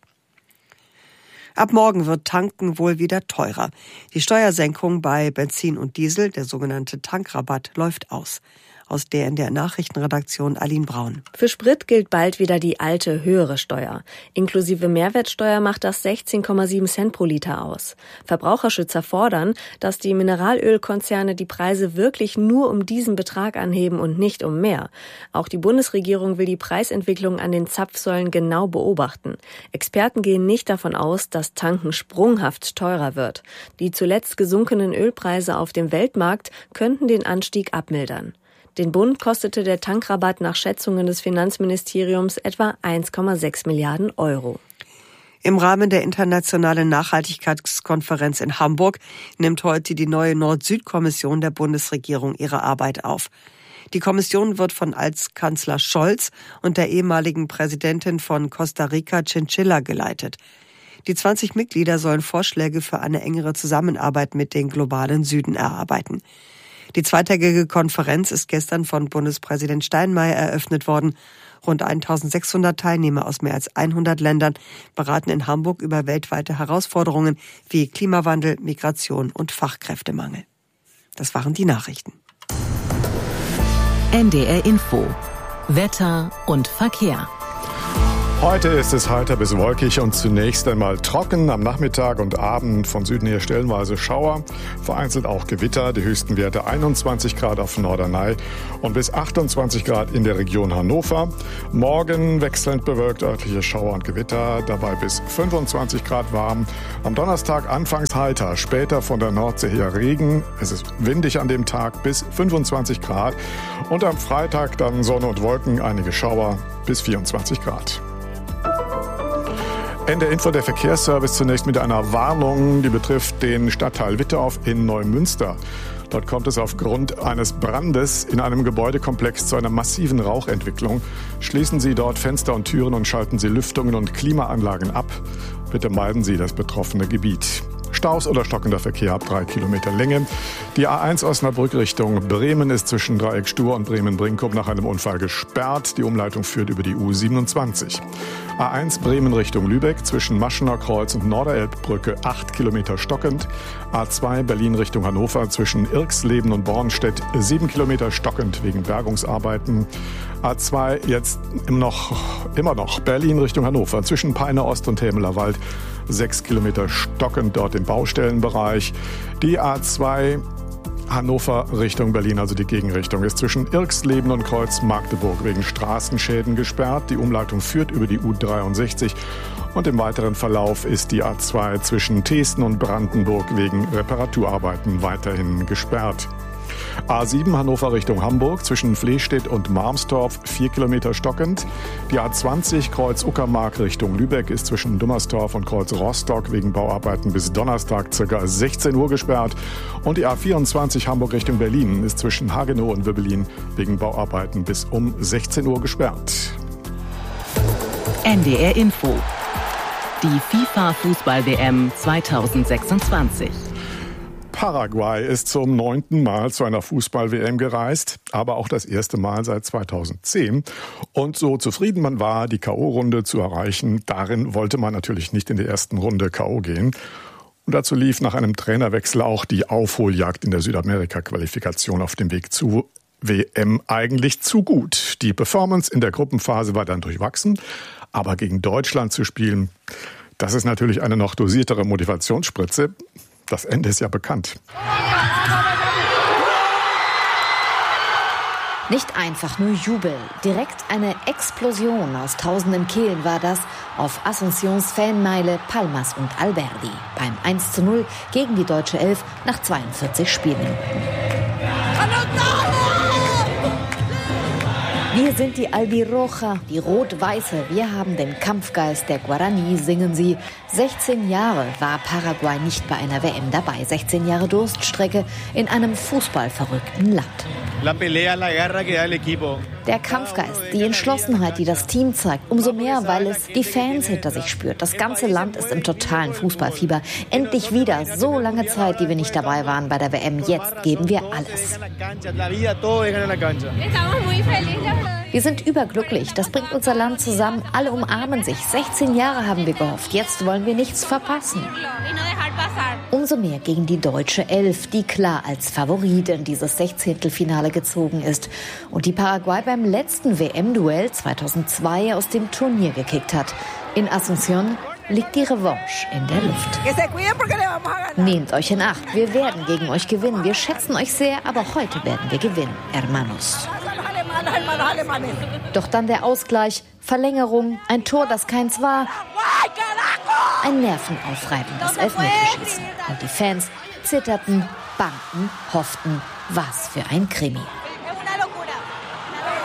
Speaker 21: Ab morgen wird Tanken wohl wieder teurer. Die Steuersenkung bei Benzin und Diesel, der sogenannte Tankrabatt, läuft aus. Aus der in der Nachrichtenredaktion Aline Braun.
Speaker 25: Für Sprit gilt bald wieder die alte, höhere Steuer. Inklusive Mehrwertsteuer macht das sechzehn Komma sieben Cent pro Liter aus. Verbraucherschützer fordern, dass die Mineralölkonzerne die Preise wirklich nur um diesen Betrag anheben und nicht um mehr. Auch die Bundesregierung will die Preisentwicklung an den Zapfsäulen genau beobachten. Experten gehen nicht davon aus, dass Tanken sprunghaft teurer wird. Die zuletzt gesunkenen Ölpreise auf dem Weltmarkt könnten den Anstieg abmildern. Den Bund kostete der Tankrabatt nach Schätzungen des Finanzministeriums etwa eins Komma sechs Milliarden Euro.
Speaker 21: Im Rahmen der internationalen Nachhaltigkeitskonferenz in Hamburg nimmt heute die neue Nord-Süd-Kommission der Bundesregierung ihre Arbeit auf. Die Kommission wird von Altkanzler Scholz und der ehemaligen Präsidentin von Costa Rica, Chinchilla, geleitet. Die zwanzig Mitglieder sollen Vorschläge für eine engere Zusammenarbeit mit den globalen Süden erarbeiten. Die zweitägige Konferenz ist gestern von Bundespräsident Steinmeier eröffnet worden. Rund eintausendsechshundert Teilnehmer aus mehr als hundert Ländern beraten in Hamburg über weltweite Herausforderungen wie Klimawandel, Migration und Fachkräftemangel. Das waren die Nachrichten.
Speaker 3: N D R Info. Wetter und Verkehr.
Speaker 2: Heute ist es heiter bis wolkig und zunächst einmal trocken. Am Nachmittag und Abend von Süden her stellenweise Schauer, vereinzelt auch Gewitter. Die höchsten Werte einundzwanzig Grad auf Norderney und bis achtundzwanzig Grad in der Region Hannover. Morgen wechselnd bewölkt, örtliche Schauer und Gewitter, dabei bis fünfundzwanzig Grad warm. Am Donnerstag anfangs heiter, später von der Nordsee her Regen. Es ist windig an dem Tag bis fünfundzwanzig Grad. Und am Freitag dann Sonne und Wolken, einige Schauer bis vierundzwanzig Grad. N D R Info, der Verkehrsservice, zunächst mit einer Warnung, die betrifft den Stadtteil Witterauf in Neumünster. Dort kommt es aufgrund eines Brandes in einem Gebäudekomplex zu einer massiven Rauchentwicklung. Schließen Sie dort Fenster und Türen und schalten Sie Lüftungen und Klimaanlagen ab. Bitte meiden Sie das betroffene Gebiet. Staus oder stockender Verkehr ab drei Kilometer Länge. Die A eins Osnabrück Richtung Bremen ist zwischen Dreieck Stur und Bremen-Brinkup nach einem Unfall gesperrt. Die Umleitung führt über die U siebenundzwanzig. A eins Bremen Richtung Lübeck zwischen Maschener Kreuz und Norderelbbrücke acht Kilometer stockend. A zwei Berlin Richtung Hannover zwischen Irxleben und Bornstedt sieben Kilometer stockend wegen Bergungsarbeiten. A zwei jetzt immer noch, immer noch Berlin Richtung Hannover zwischen Peine Ost und Hämeler Wald sechs Kilometer stockend dort im Baustellenbereich. Die A zwei Hannover Richtung Berlin, also die Gegenrichtung, ist zwischen Irxleben und Kreuz Magdeburg wegen Straßenschäden gesperrt. Die Umleitung führt über die U dreiundsechzig und im weiteren Verlauf ist die A zwei zwischen Teesten und Brandenburg wegen Reparaturarbeiten weiterhin gesperrt. A sieben Hannover Richtung Hamburg zwischen Flehstedt und Marmstorf vier Kilometer stockend. Die A zwanzig Kreuz Uckermark Richtung Lübeck ist zwischen Dummerstorf und Kreuz Rostock wegen Bauarbeiten bis Donnerstag ca. sechzehn Uhr gesperrt. Und die A vierundzwanzig Hamburg Richtung Berlin ist zwischen Hagenow und Wöbbelin wegen Bauarbeiten bis um sechzehn Uhr gesperrt.
Speaker 3: N D R Info. Die FIFA-Fußball-W M zweitausendsechsundzwanzig.
Speaker 2: Paraguay ist zum neunten Mal zu einer Fußball-W M gereist, aber auch das erste Mal seit zweitausendzehn. Und so zufrieden man war, die K O-Runde zu erreichen, darin wollte man natürlich nicht in der ersten Runde K O gehen. Und dazu lief nach einem Trainerwechsel auch die Aufholjagd in der Südamerika-Qualifikation auf dem Weg zu W M eigentlich zu gut. Die Performance in der Gruppenphase war dann durchwachsen, aber gegen Deutschland zu spielen, das ist natürlich eine noch dosiertere Motivationsspritze. Das Ende ist ja bekannt.
Speaker 7: Nicht einfach nur Jubel, direkt eine Explosion aus tausenden Kehlen war das auf Asuncións Fanmeile Palmas und Alberdi beim eins zu null gegen die deutsche Elf nach zweiundvierzig Spielminuten. Wir sind die Albirroja, die Rot-Weiße. Wir haben den Kampfgeist der Guarani, singen sie. sechzehn Jahre war Paraguay nicht bei einer W M dabei. sechzehn Jahre Durststrecke in einem fußballverrückten Land. Der Kampfgeist, die Entschlossenheit, die das Team zeigt, umso mehr, weil es die Fans hinter sich spürt. Das ganze Land ist im totalen Fußballfieber. Endlich wieder, so lange Zeit, die wir nicht dabei waren bei der W M. Jetzt geben wir alles. Wir sind überglücklich. Das bringt unser Land zusammen. Alle umarmen sich. sechzehn Jahre haben wir gehofft. Jetzt wollen wir nichts verpassen. Umso mehr gegen die deutsche Elf, die klar als Favorit in dieses Sechzehntelfinale gezogen ist und die Paraguay beim letzten W M-Duell zweitausendzwei aus dem Turnier gekickt hat. In Asunción liegt die Revanche in der Luft. Nehmt euch in Acht, wir werden gegen euch gewinnen. Wir schätzen euch sehr, aber heute werden wir gewinnen, hermanos. Doch dann der Ausgleich, Verlängerung, ein Tor, das keins war, ein nervenaufreibendes Elfmeterschießen. Und die Fans zitterten, bangten, hofften, was für ein Krimi.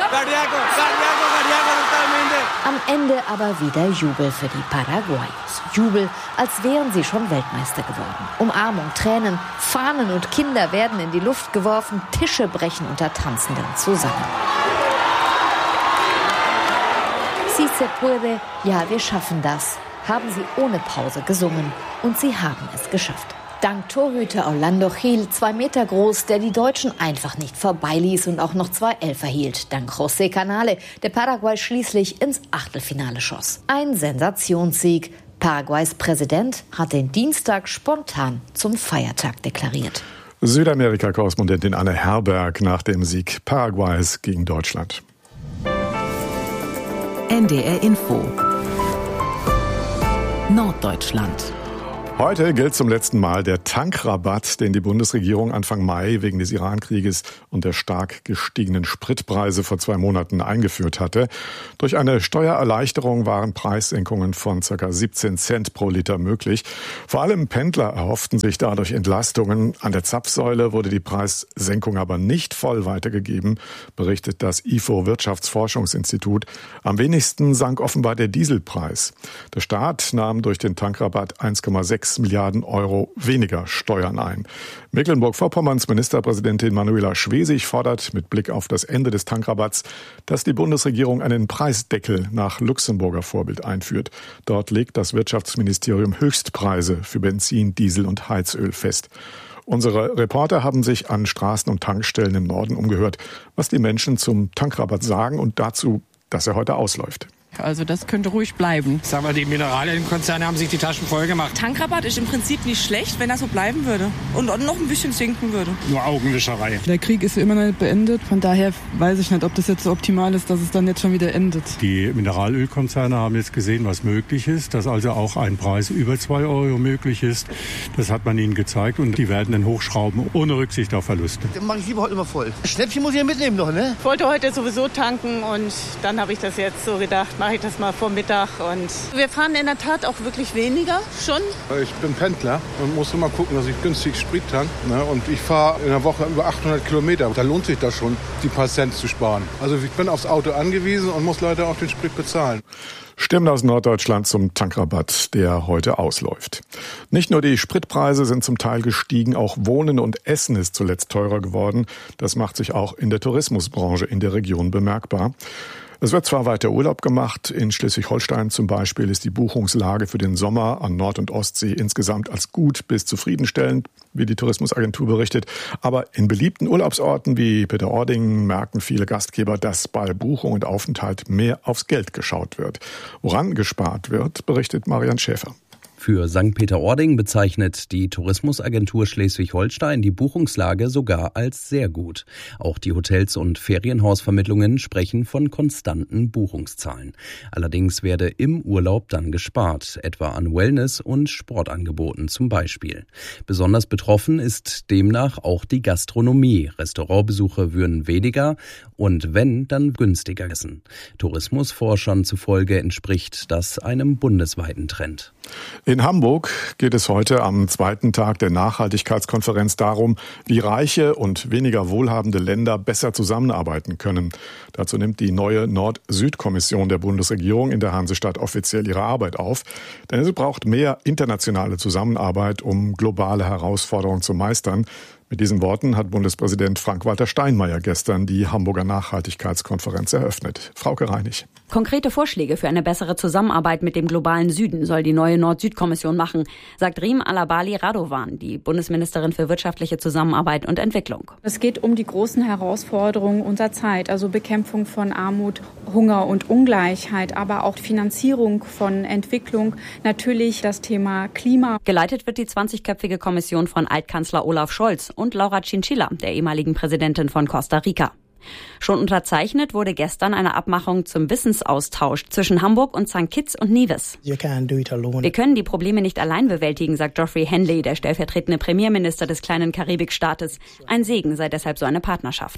Speaker 7: Am Ende aber wieder Jubel für die Paraguayos. Jubel, als wären sie schon Weltmeister geworden. Umarmung, Tränen, Fahnen und Kinder werden in die Luft geworfen, Tische brechen unter Tanzenden zusammen. Si se puede, ja, wir schaffen das, haben sie ohne Pause gesungen. Und sie haben es geschafft. Dank Torhüter Orlando Gil, zwei Meter groß, der die Deutschen einfach nicht vorbeiließ und auch noch zwei Elfer hielt. Dank José Canale, der Paraguay schließlich ins Achtelfinale schoss. Ein Sensationssieg. Paraguays Präsident hat den Dienstag spontan zum Feiertag deklariert.
Speaker 2: Südamerika-Korrespondentin Anne Herberg nach dem Sieg Paraguays gegen Deutschland.
Speaker 3: N D R Info Norddeutschland.
Speaker 2: Heute gilt zum letzten Mal der Tankrabatt, den die Bundesregierung Anfang Mai wegen des Iran-Krieges und der stark gestiegenen Spritpreise vor zwei Monaten eingeführt hatte. Durch eine Steuererleichterung waren Preissenkungen von ca. siebzehn Cent pro Liter möglich. Vor allem Pendler erhofften sich dadurch Entlastungen. An der Zapfsäule wurde die Preissenkung aber nicht voll weitergegeben, berichtet das I F O-Wirtschaftsforschungsinstitut. Am wenigsten sank offenbar der Dieselpreis. Der Staat nahm durch den Tankrabatt eins Komma sechs Milliarden Euro weniger Steuern ein. Mecklenburg-Vorpommerns Ministerpräsidentin Manuela Schwesig fordert mit Blick auf das Ende des Tankrabatts, dass die Bundesregierung einen Preisdeckel nach Luxemburger Vorbild einführt. Dort legt das Wirtschaftsministerium Höchstpreise für Benzin, Diesel und Heizöl fest. Unsere Reporter haben sich an Straßen und Tankstellen im Norden umgehört, was die Menschen zum Tankrabatt sagen und dazu, dass er heute ausläuft.
Speaker 6: Also das könnte ruhig bleiben.
Speaker 8: Sagen wir, die Mineralienkonzerne haben sich die Taschen voll gemacht.
Speaker 6: Tankrabatt ist im Prinzip nicht schlecht, wenn das so bleiben würde und noch ein bisschen sinken würde.
Speaker 8: Nur Augenwischerei.
Speaker 9: Der Krieg ist immer noch nicht beendet. Von daher weiß ich nicht, ob das jetzt so optimal ist, dass es dann jetzt schon wieder endet.
Speaker 8: Die Mineralölkonzerne haben jetzt gesehen, was möglich ist, dass also auch ein Preis über zwei Euro möglich ist. Das hat man ihnen gezeigt und die werden den hochschrauben ohne Rücksicht auf Verluste.
Speaker 10: Dann mache ich lieber heute immer voll. Schnäppchen muss ich ja mitnehmen noch, ne?
Speaker 6: Ich wollte heute sowieso tanken und dann habe ich das jetzt so gedacht, mache ich das mal vor Mittag. Und wir fahren in der Tat auch wirklich weniger schon.
Speaker 12: Ich bin Pendler und muss immer gucken, dass ich günstig Sprit tanke. Ne? Und ich fahre in der Woche über achthundert Kilometer. Da lohnt sich das schon, die paar Cent zu sparen. Also ich bin aufs Auto angewiesen und muss leider auch den Sprit bezahlen.
Speaker 2: Stimmen aus Norddeutschland zum Tankrabatt, der heute ausläuft. Nicht nur die Spritpreise sind zum Teil gestiegen, auch Wohnen und Essen ist zuletzt teurer geworden. Das macht sich auch in der Tourismusbranche in der Region bemerkbar. Es wird zwar weiter Urlaub gemacht, in Schleswig-Holstein zum Beispiel ist die Buchungslage für den Sommer an Nord- und Ostsee insgesamt als gut bis zufriedenstellend, wie die Tourismusagentur berichtet. Aber in beliebten Urlaubsorten wie Peterording merken viele Gastgeber, dass bei Buchung und Aufenthalt mehr aufs Geld geschaut wird. Woran gespart wird, berichtet Marian Schäfer.
Speaker 26: Für Sankt Peter-Ording bezeichnet die Tourismusagentur Schleswig-Holstein die Buchungslage sogar als sehr gut. Auch die Hotels und Ferienhausvermittlungen sprechen von konstanten Buchungszahlen. Allerdings werde im Urlaub dann gespart, etwa an Wellness- und Sportangeboten zum Beispiel. Besonders betroffen ist demnach auch die Gastronomie. Restaurantbesuche würden weniger und wenn, dann günstiger essen. Tourismusforschern zufolge entspricht das einem bundesweiten Trend.
Speaker 2: In Hamburg geht es heute am zweiten Tag der Nachhaltigkeitskonferenz darum, wie reiche und weniger wohlhabende Länder besser zusammenarbeiten können. Dazu nimmt die neue Nord-Süd-Kommission der Bundesregierung in der Hansestadt offiziell ihre Arbeit auf. Denn es braucht mehr internationale Zusammenarbeit, um globale Herausforderungen zu meistern. Mit diesen Worten hat Bundespräsident Frank-Walter Steinmeier gestern die Hamburger Nachhaltigkeitskonferenz eröffnet. Frauke Reinig.
Speaker 27: Konkrete Vorschläge für eine bessere Zusammenarbeit mit dem globalen Süden soll die neue Nord-Süd-Kommission machen, sagt Riem Alabali Radovan, die Bundesministerin für wirtschaftliche Zusammenarbeit und Entwicklung.
Speaker 28: Es geht um die großen Herausforderungen unserer Zeit, also Bekämpfung von Armut, Hunger und Ungleichheit, aber auch Finanzierung von Entwicklung, natürlich das Thema Klima.
Speaker 27: Geleitet wird die zwanzigköpfige Kommission von Altkanzler Olaf Scholz und Laura Chinchilla, der ehemaligen Präsidentin von Costa Rica. Schon unterzeichnet wurde gestern eine Abmachung zum Wissensaustausch zwischen Hamburg und Sankt Kitts und Nevis. Wir können die Probleme nicht allein bewältigen, sagt Geoffrey Henley, der stellvertretende Premierminister des kleinen Karibikstaates. Ein Segen sei deshalb so eine Partnerschaft.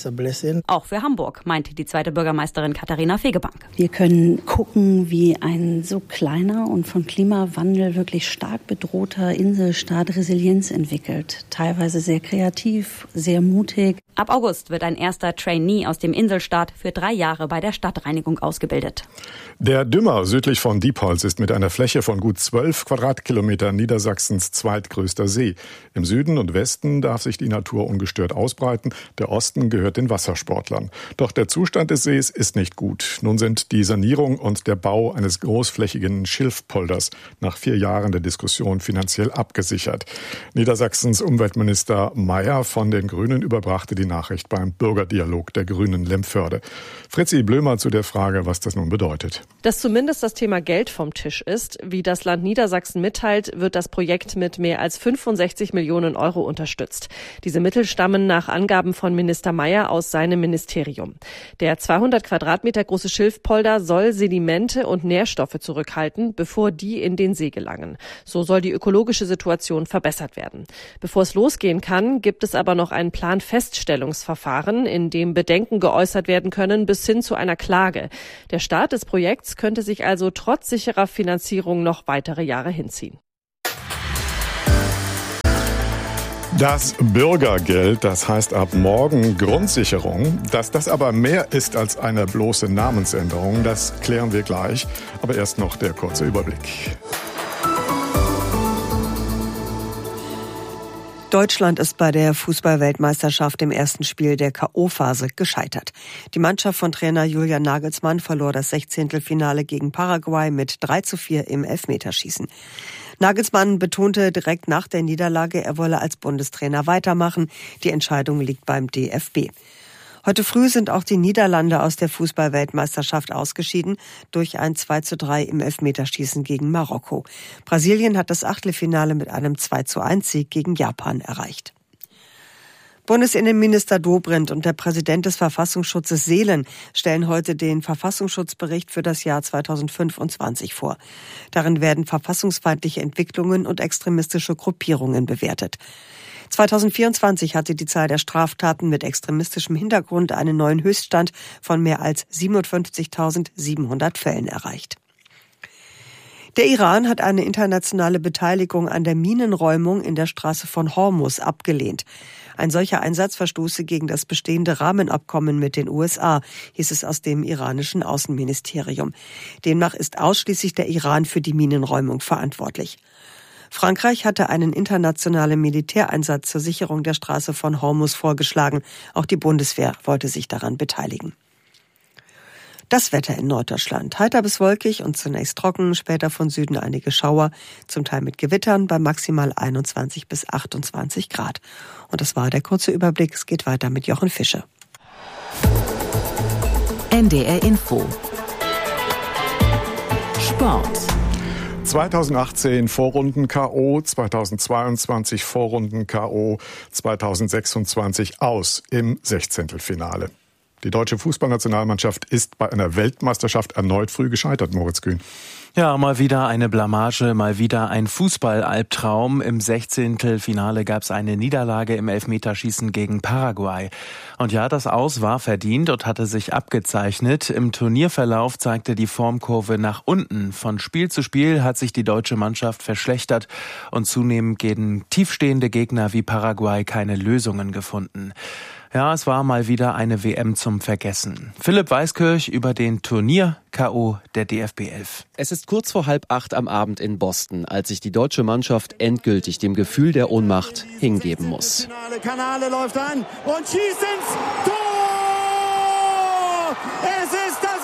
Speaker 27: Auch für Hamburg, meinte die zweite Bürgermeisterin Katharina Fegebank.
Speaker 29: Wir können gucken, wie ein so kleiner und von Klimawandel wirklich stark bedrohter Inselstaat Resilienz entwickelt. Teilweise sehr kreativ, sehr mutig.
Speaker 27: Ab August wird ein erster Trainee aus dem Inselstaat für drei Jahre bei der Stadtreinigung ausgebildet.
Speaker 2: Der Dümmer südlich von Diepholz ist mit einer Fläche von gut zwölf Quadratkilometern Niedersachsens zweitgrößter See. Im Süden und Westen darf sich die Natur ungestört ausbreiten. Der Osten gehört den Wassersportlern. Doch der Zustand des Sees ist nicht gut. Nun sind die Sanierung und der Bau eines großflächigen Schilfpolders nach vier Jahren der Diskussion finanziell abgesichert. Niedersachsens Umweltminister Mayer von den Grünen überbrachte die Nachricht beim Bürgerdialog der Grünen Lemförde. Fritzi Blömer zu der Frage, was das nun bedeutet.
Speaker 1: Dass zumindest das Thema Geld vom Tisch ist. Wie das Land Niedersachsen mitteilt, wird das Projekt mit mehr als fünfundsechzig Millionen Euro unterstützt. Diese Mittel stammen nach Angaben von Minister Mayer aus seinem Ministerium. Der zweihundert Quadratmeter große Schilfpolder soll Sedimente und Nährstoffe zurückhalten, bevor die in den See gelangen. So soll die ökologische Situation verbessert werden. Bevor es losgehen kann, gibt es aber noch ein Planfeststellungsverfahren, in dem Bedenken geäußert werden können bis hin zu einer Klage. Der Start des Projekts könnte sich also trotz sicherer Finanzierung noch weitere Jahre hinziehen.
Speaker 2: Das Bürgergeld, das heißt ab morgen Grundsicherung. Dass das aber mehr ist als eine bloße Namensänderung, das klären wir gleich. Aber erst noch der kurze Überblick.
Speaker 21: Deutschland ist bei der Fußball-Weltmeisterschaft im ersten Spiel der K O-Phase gescheitert. Die Mannschaft von Trainer Julian Nagelsmann verlor das Sechzehntelfinale gegen Paraguay mit drei zu vier im Elfmeterschießen. Nagelsmann betonte direkt nach der Niederlage, er wolle als Bundestrainer weitermachen. Die Entscheidung liegt beim D F B. Heute früh sind auch die Niederlande aus der Fußball-Weltmeisterschaft ausgeschieden durch ein zwei zu drei im Elfmeterschießen gegen Marokko. Brasilien hat das Achtelfinale mit einem zwei zu eins Sieg gegen Japan erreicht. Bundesinnenminister Dobrindt und der Präsident des Verfassungsschutzes Seelen stellen heute den Verfassungsschutzbericht für das Jahr zweitausendfünfundzwanzig vor. Darin werden verfassungsfeindliche Entwicklungen und extremistische Gruppierungen bewertet. zweitausendvierundzwanzig hatte die Zahl der Straftaten mit extremistischem Hintergrund einen neuen Höchststand von mehr als siebenundfünfzigtausendsiebenhundert Fällen erreicht. Der Iran hat eine internationale Beteiligung an der Minenräumung in der Straße von Hormuz abgelehnt. Ein solcher Einsatz verstoße gegen das bestehende Rahmenabkommen mit den U S A, hieß es aus dem iranischen Außenministerium. Demnach ist ausschließlich der Iran für die Minenräumung verantwortlich. Frankreich hatte einen internationalen Militäreinsatz zur Sicherung der Straße von Hormuz vorgeschlagen. Auch die Bundeswehr wollte sich daran beteiligen. Das Wetter in Norddeutschland. Heiter bis wolkig und zunächst trocken, später von Süden einige Schauer, zum Teil mit Gewittern bei maximal einundzwanzig bis achtundzwanzig Grad. Und das war der kurze Überblick. Es geht weiter mit Jochen Fischer.
Speaker 3: N D R Info. Sport.
Speaker 2: zweitausendachtzehn Vorrunden-K O, zweitausendzweiundzwanzig Vorrunden-K O, zweitausendsechsundzwanzig aus im Sechzehntelfinale. Die deutsche Fußballnationalmannschaft ist bei einer Weltmeisterschaft erneut früh gescheitert, Moritz Kühn.
Speaker 11: Ja, mal wieder eine Blamage, mal wieder ein Fußball-Albtraum. Im Sechzehntelfinale gab es eine Niederlage im Elfmeterschießen gegen Paraguay. Und ja, das Aus war verdient und hatte sich abgezeichnet. Im Turnierverlauf zeigte die Formkurve nach unten. Von Spiel zu Spiel hat sich die deutsche Mannschaft verschlechtert und zunehmend gegen tiefstehende Gegner wie Paraguay keine Lösungen gefunden. Ja, es war mal wieder eine W M zum Vergessen. Philipp Weiskirch über den Turnier-K O der D F B elf.
Speaker 13: Es ist kurz vor halb acht am Abend in Boston, als sich die deutsche Mannschaft endgültig dem Gefühl der Ohnmacht hingeben muss.
Speaker 14: Kanale läuft an und schießt ins Tor! Es ist das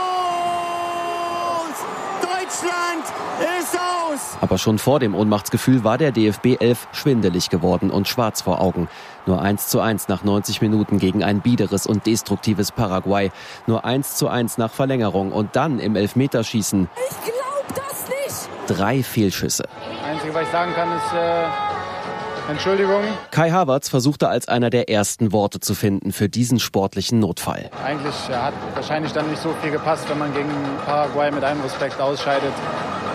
Speaker 14: Aus! Deutschland ist aus!
Speaker 13: Aber schon vor dem Ohnmachtsgefühl war der D F B elf schwindelig geworden und schwarz vor Augen. Nur eins zu eins nach neunzig Minuten gegen ein biederes und destruktives Paraguay. Nur eins zu eins nach Verlängerung und dann im Elfmeterschießen.
Speaker 14: Ich glaub das nicht!
Speaker 13: Drei Fehlschüsse.
Speaker 15: Das Einzige, was ich sagen kann, ist äh, Entschuldigung.
Speaker 13: Kai Havertz versuchte als einer der ersten Worte zu finden für diesen sportlichen Notfall.
Speaker 15: Eigentlich hat wahrscheinlich dann nicht so viel gepasst, wenn man gegen Paraguay mit allem Respekt ausscheidet.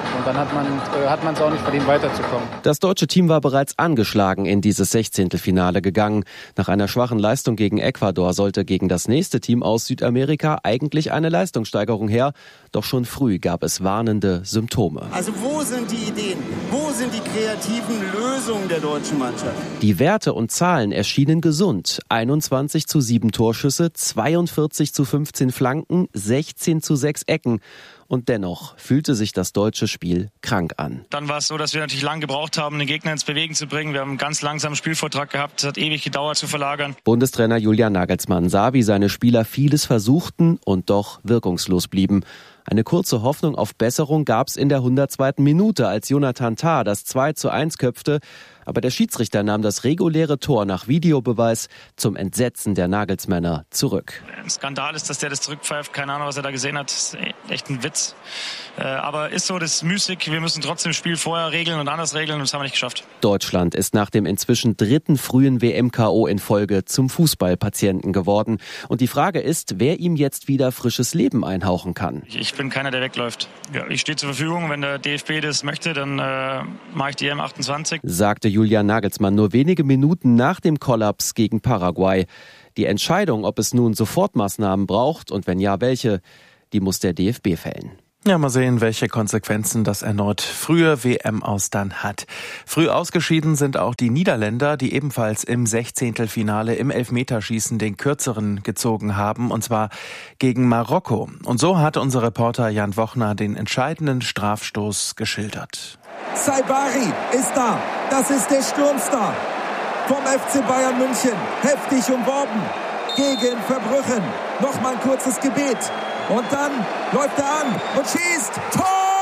Speaker 15: Und dann hat man äh, hat man es auch nicht verdient, weiterzukommen.
Speaker 13: Das deutsche Team war bereits angeschlagen in dieses Sechzehntelfinale gegangen. Nach einer schwachen Leistung gegen Ecuador sollte gegen das nächste Team aus Südamerika eigentlich eine Leistungssteigerung her. Doch schon früh gab es warnende Symptome.
Speaker 14: Also wo sind die Ideen? Wo sind die kreativen Lösungen der deutschen Mannschaft?
Speaker 13: Die Werte und Zahlen erschienen gesund. einundzwanzig zu sieben Torschüsse, zweiundvierzig zu fünfzehn Flanken, sechzehn zu sechs Ecken. Und dennoch fühlte sich das deutsche Spiel krank an.
Speaker 4: Dann war es so, dass wir natürlich lange gebraucht haben, den Gegner ins Bewegen zu bringen. Wir haben einen ganz langsamen Spielvortrag gehabt. Es hat ewig gedauert zu verlagern.
Speaker 13: Bundestrainer Julian Nagelsmann sah, wie seine Spieler vieles versuchten und doch wirkungslos blieben. Eine kurze Hoffnung auf Besserung gab es in der hundertzweiten Minute, als Jonathan Tah das zwei zu eins köpfte. Aber der Schiedsrichter nahm das reguläre Tor nach Videobeweis zum Entsetzen der Nagelsmänner zurück.
Speaker 4: Ein Skandal ist, dass der das zurückpfeift. Keine Ahnung, was er da gesehen hat. Das ist echt ein Witz. Aber ist so, das ist müßig. Wir müssen trotzdem das Spiel vorher regeln und anders regeln. Und das haben wir nicht geschafft.
Speaker 13: Deutschland ist nach dem inzwischen dritten frühen W M-K O in Folge zum Fußballpatienten geworden. Und die Frage ist, wer ihm jetzt wieder frisches Leben einhauchen kann.
Speaker 4: Ich bin keiner, der wegläuft. Ja, ich stehe zur Verfügung. Wenn der D F B das möchte, dann äh, mache ich die E M achtundzwanzig.
Speaker 13: Sagte Julian Nagelsmann nur wenige Minuten nach dem Kollaps gegen Paraguay. Die Entscheidung, ob es nun Sofortmaßnahmen braucht und wenn ja, welche, die muss der D F B fällen.
Speaker 11: Ja, mal sehen, welche Konsequenzen das erneut frühe W M aus dann hat. Früh ausgeschieden sind auch die Niederländer, die ebenfalls im Sechzehntelfinale im Elfmeterschießen den kürzeren gezogen haben, und zwar gegen Marokko. Und so hat unser Reporter Jan Wochner den entscheidenden Strafstoß geschildert.
Speaker 5: Saibari ist da, das ist der Sturmstar vom F C Bayern München, heftig umworben gegen Verbrüchen. Nochmal ein kurzes Gebet. Und dann läuft er an und schießt. Tor!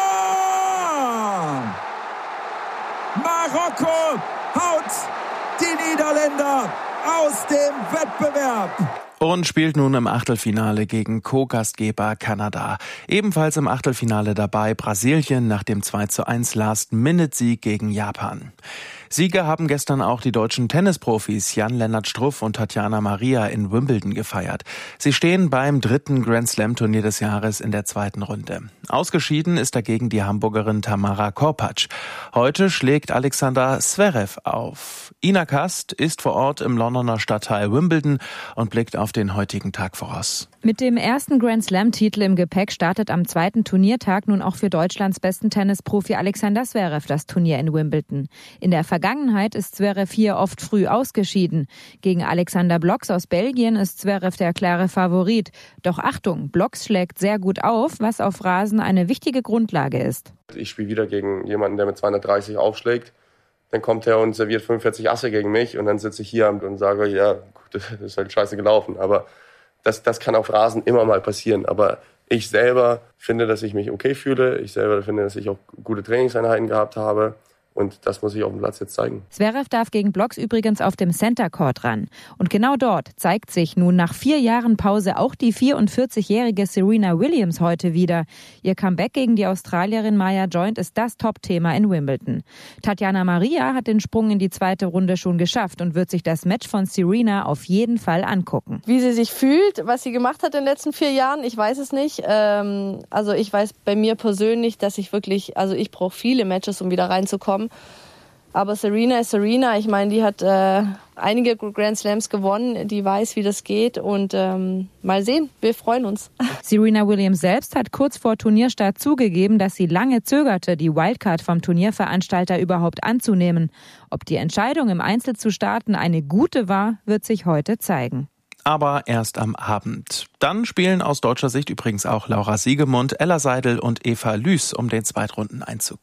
Speaker 5: Marokko haut die Niederländer aus dem Wettbewerb.
Speaker 11: Und spielt nun im Achtelfinale gegen Co-Gastgeber Kanada. Ebenfalls im Achtelfinale dabei Brasilien nach dem zwei zu eins Last-Minute-Sieg gegen Japan. Sieger haben gestern auch die deutschen Tennisprofis Jan-Lennart Struff und Tatjana Maria in Wimbledon gefeiert. Sie stehen beim dritten Grand-Slam-Turnier des Jahres in der zweiten Runde. Ausgeschieden ist dagegen die Hamburgerin Tamara Korpatsch. Heute schlägt Alexander Zverev auf. Ina Kast ist vor Ort im Londoner Stadtteil Wimbledon und blickt auf den heutigen Tag voraus.
Speaker 16: Mit dem ersten Grand-Slam-Titel im Gepäck startet am zweiten Turniertag nun auch für Deutschlands besten Tennisprofi Alexander Zverev das Turnier in Wimbledon. In der Vergangenheit ist Zverev hier oft früh ausgeschieden. Gegen Alexander Blocks aus Belgien ist Zverev der klare Favorit. Doch Achtung, Blocks schlägt sehr gut auf, was auf Rasen eine wichtige Grundlage ist.
Speaker 17: Ich spiele wieder gegen jemanden, der mit zweihundertdreißig aufschlägt. Dann kommt er und serviert fünfundvierzig Asse gegen mich und dann sitze ich hier und sage, ja, gut, das ist halt scheiße gelaufen. Aber das, das kann auf Rasen immer mal passieren. Aber ich selber finde, dass ich mich okay fühle. Ich selber finde, dass ich auch gute Trainingseinheiten gehabt habe. Und das muss ich auf dem Platz jetzt zeigen.
Speaker 16: Zverev darf gegen Blocks übrigens auf dem Center Court ran. Und genau dort zeigt sich nun nach vier Jahren Pause auch die vierundvierzigjährige Serena Williams heute wieder. Ihr Comeback gegen die Australierin Maya Joint ist das Top-Thema in Wimbledon. Tatjana Maria hat den Sprung in die zweite Runde schon geschafft und wird sich das Match von Serena auf jeden Fall angucken.
Speaker 18: Wie sie sich fühlt, was sie gemacht hat in den letzten vier Jahren, ich weiß es nicht. Ähm, also ich weiß bei mir persönlich, dass ich wirklich, also ich brauche viele Matches, um wieder reinzukommen. Aber Serena ist Serena. Ich meine, die hat äh, einige Grand Slams gewonnen. Die weiß, wie das geht. Und ähm, mal sehen, wir freuen uns.
Speaker 16: Serena Williams selbst hat kurz vor Turnierstart zugegeben, dass sie lange zögerte, die Wildcard vom Turnierveranstalter überhaupt anzunehmen. Ob die Entscheidung, im Einzel zu starten, eine gute war, wird sich heute zeigen.
Speaker 11: Aber erst am Abend. Dann spielen aus deutscher Sicht übrigens auch Laura Siegemund, Ella Seidel und Eva Lüß um den Zweitrundeneinzug.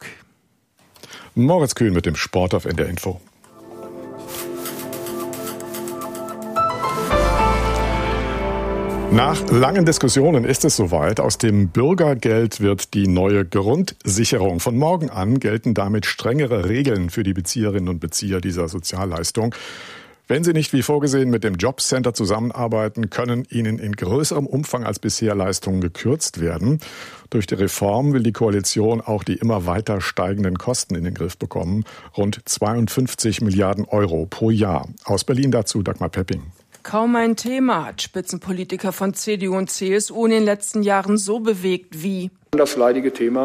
Speaker 2: Moritz Kühn mit dem Sport auf N D R Info. Nach langen Diskussionen ist es soweit. Aus dem Bürgergeld wird die neue Grundsicherung. Von morgen an gelten damit strengere Regeln für die Bezieherinnen und Bezieher dieser Sozialleistung. Wenn Sie nicht wie vorgesehen mit dem Jobcenter zusammenarbeiten, können Ihnen in größerem Umfang als bisher Leistungen gekürzt werden. Durch die Reform will die Koalition auch die immer weiter steigenden Kosten in den Griff bekommen. Rund zweiundfünfzig Milliarden Euro pro Jahr. Aus Berlin dazu Dagmar Pepping.
Speaker 19: Kaum ein Thema hat Spitzenpolitiker von C D U und C S U in den letzten Jahren so bewegt wie
Speaker 20: das leidige Thema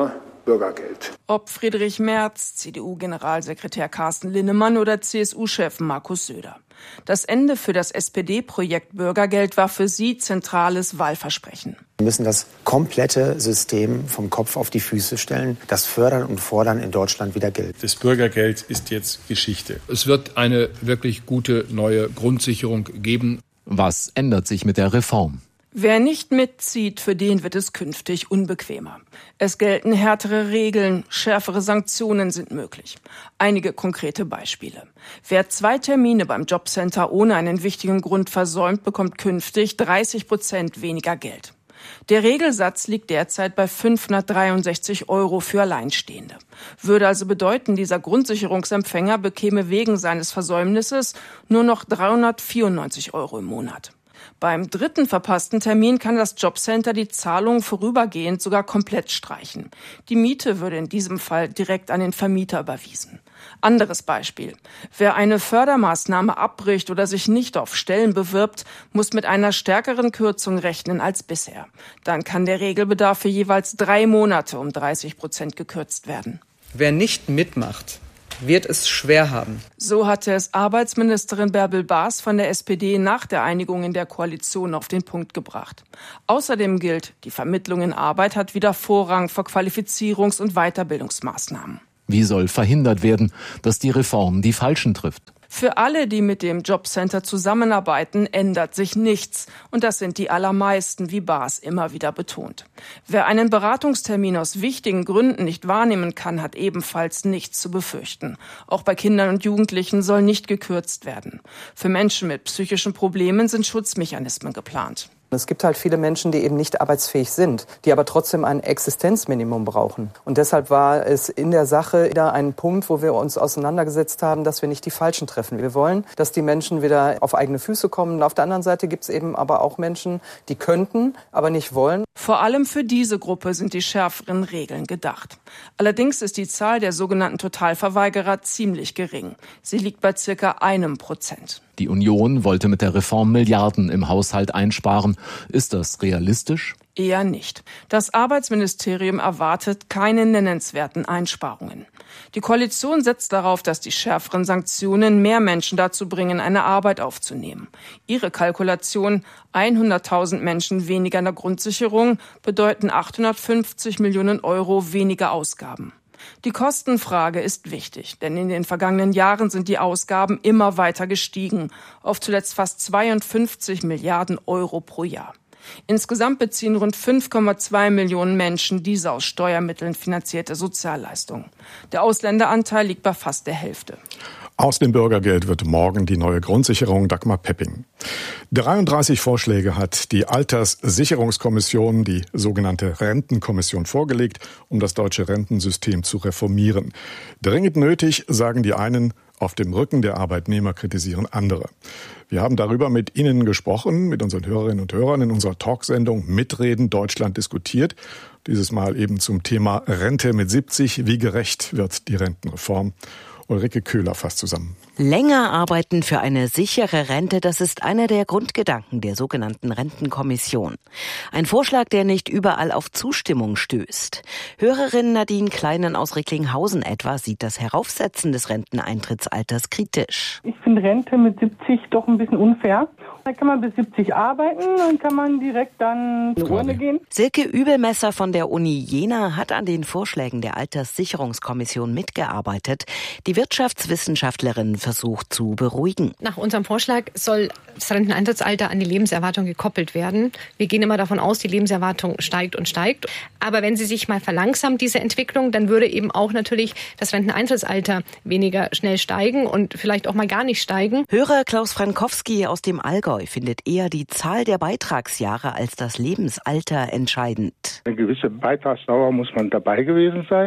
Speaker 7: Bürgergeld.
Speaker 19: Ob Friedrich Merz, C D U-Generalsekretär Carsten Linnemann oder C S U-Chef Markus Söder. Das Ende für das S P D-Projekt Bürgergeld war für sie zentrales Wahlversprechen.
Speaker 8: Wir müssen das komplette System vom Kopf auf die Füße stellen. Das Fördern und Fordern in Deutschland wieder gilt.
Speaker 9: Das Bürgergeld ist jetzt Geschichte. Es wird eine wirklich gute neue Grundsicherung geben.
Speaker 10: Was ändert sich mit der Reform?
Speaker 19: Wer nicht mitzieht, für den wird es künftig unbequemer. Es gelten härtere Regeln, schärfere Sanktionen sind möglich. Einige konkrete Beispiele. Wer zwei Termine beim Jobcenter ohne einen wichtigen Grund versäumt, bekommt künftig dreißig Prozent weniger Geld. Der Regelsatz liegt derzeit bei fünfhundertdreiundsechzig Euro für Alleinstehende. Würde also bedeuten, dieser Grundsicherungsempfänger bekäme wegen seines Versäumnisses nur noch dreihundertvierundneunzig Euro im Monat. Beim dritten verpassten Termin kann das Jobcenter die Zahlung vorübergehend sogar komplett streichen. Die Miete würde in diesem Fall direkt an den Vermieter überwiesen. Anderes Beispiel. Wer eine Fördermaßnahme abbricht oder sich nicht auf Stellen bewirbt, muss mit einer stärkeren Kürzung rechnen als bisher. Dann kann der Regelbedarf für jeweils drei Monate um dreißig Prozent gekürzt werden.
Speaker 20: Wer nicht mitmacht, wird es schwer haben.
Speaker 19: So hatte es Arbeitsministerin Bärbel Baas von der S P D nach der Einigung in der Koalition auf den Punkt gebracht. Außerdem gilt, die Vermittlung in Arbeit hat wieder Vorrang vor Qualifizierungs- und Weiterbildungsmaßnahmen.
Speaker 10: Wie soll verhindert werden, dass die Reform die Falschen trifft?
Speaker 19: Für alle, die mit dem Jobcenter zusammenarbeiten, ändert sich nichts. Und das sind die allermeisten, wie Baas immer wieder betont. Wer einen Beratungstermin aus wichtigen Gründen nicht wahrnehmen kann, hat ebenfalls nichts zu befürchten. Auch bei Kindern und Jugendlichen soll nicht gekürzt werden. Für Menschen mit psychischen Problemen sind Schutzmechanismen geplant.
Speaker 20: Es gibt halt viele Menschen, die eben nicht arbeitsfähig sind, die aber trotzdem ein Existenzminimum brauchen. Und deshalb war es in der Sache wieder ein Punkt, wo wir uns auseinandergesetzt haben, dass wir nicht die Falschen treffen. Wir wollen, dass die Menschen wieder auf eigene Füße kommen. Und auf der anderen Seite gibt es eben aber auch Menschen, die könnten, aber nicht wollen.
Speaker 19: Vor allem für diese Gruppe sind die schärferen Regeln gedacht. Allerdings ist die Zahl der sogenannten Totalverweigerer ziemlich gering. Sie liegt bei circa einem Prozent.
Speaker 10: Die Union wollte mit der Reform Milliarden im Haushalt einsparen. Ist das realistisch?
Speaker 19: Eher nicht. Das Arbeitsministerium erwartet keine nennenswerten Einsparungen. Die Koalition setzt darauf, dass die schärferen Sanktionen mehr Menschen dazu bringen, eine Arbeit aufzunehmen. Ihre Kalkulation, hunderttausend Menschen weniger in der Grundsicherung, bedeuten achthundertfünfzig Millionen Euro weniger Ausgaben. Die Kostenfrage ist wichtig, denn in den vergangenen Jahren sind die Ausgaben immer weiter gestiegen, auf zuletzt fast zweiundfünfzig Milliarden Euro pro Jahr. Insgesamt beziehen rund fünf Komma zwei Millionen Menschen diese aus Steuermitteln finanzierte Sozialleistung. Der Ausländeranteil liegt bei fast der Hälfte.
Speaker 2: Aus dem Bürgergeld wird morgen die neue Grundsicherung. Dagmar Pepping. dreiunddreißig Vorschläge hat die Alterssicherungskommission, die sogenannte Rentenkommission, vorgelegt, um das deutsche Rentensystem zu reformieren. Dringend nötig, sagen die einen, auf dem Rücken der Arbeitnehmer kritisieren andere. Wir haben darüber mit Ihnen gesprochen, mit unseren Hörerinnen und Hörern in unserer Talksendung Mitreden Deutschland diskutiert. Dieses Mal eben zum Thema Rente mit siebzig. Wie gerecht wird die Rentenreform? Ulrike Köhler fasst zusammen.
Speaker 22: Länger arbeiten für eine sichere Rente, das ist einer der Grundgedanken der sogenannten Rentenkommission. Ein Vorschlag, der nicht überall auf Zustimmung stößt. Hörerin Nadine Kleinen aus Recklinghausen etwa sieht das Heraufsetzen des Renteneintrittsalters kritisch.
Speaker 23: Ich finde Rente mit siebzig doch ein bisschen unfair. Da kann man bis siebzig arbeiten, dann kann man direkt dann in die Urne gehen.
Speaker 22: Silke Übelmesser von der Uni Jena hat an den Vorschlägen der Alterssicherungskommission mitgearbeitet. Die Wirtschaftswissenschaftlerin versucht zu beruhigen.
Speaker 24: Nach unserem Vorschlag soll das Renteneintrittsalter an die Lebenserwartung gekoppelt werden. Wir gehen immer davon aus, die Lebenserwartung steigt und steigt. Aber wenn sie sich mal verlangsamt, diese Entwicklung, dann würde eben auch natürlich das Renteneintrittsalter weniger schnell steigen und vielleicht auch mal gar nicht steigen.
Speaker 22: Hörer Klaus Frankowski aus dem Allgäu findet eher die Zahl der Beitragsjahre als das Lebensalter entscheidend.
Speaker 25: Eine gewisse Beitragsdauer muss man dabei gewesen sein.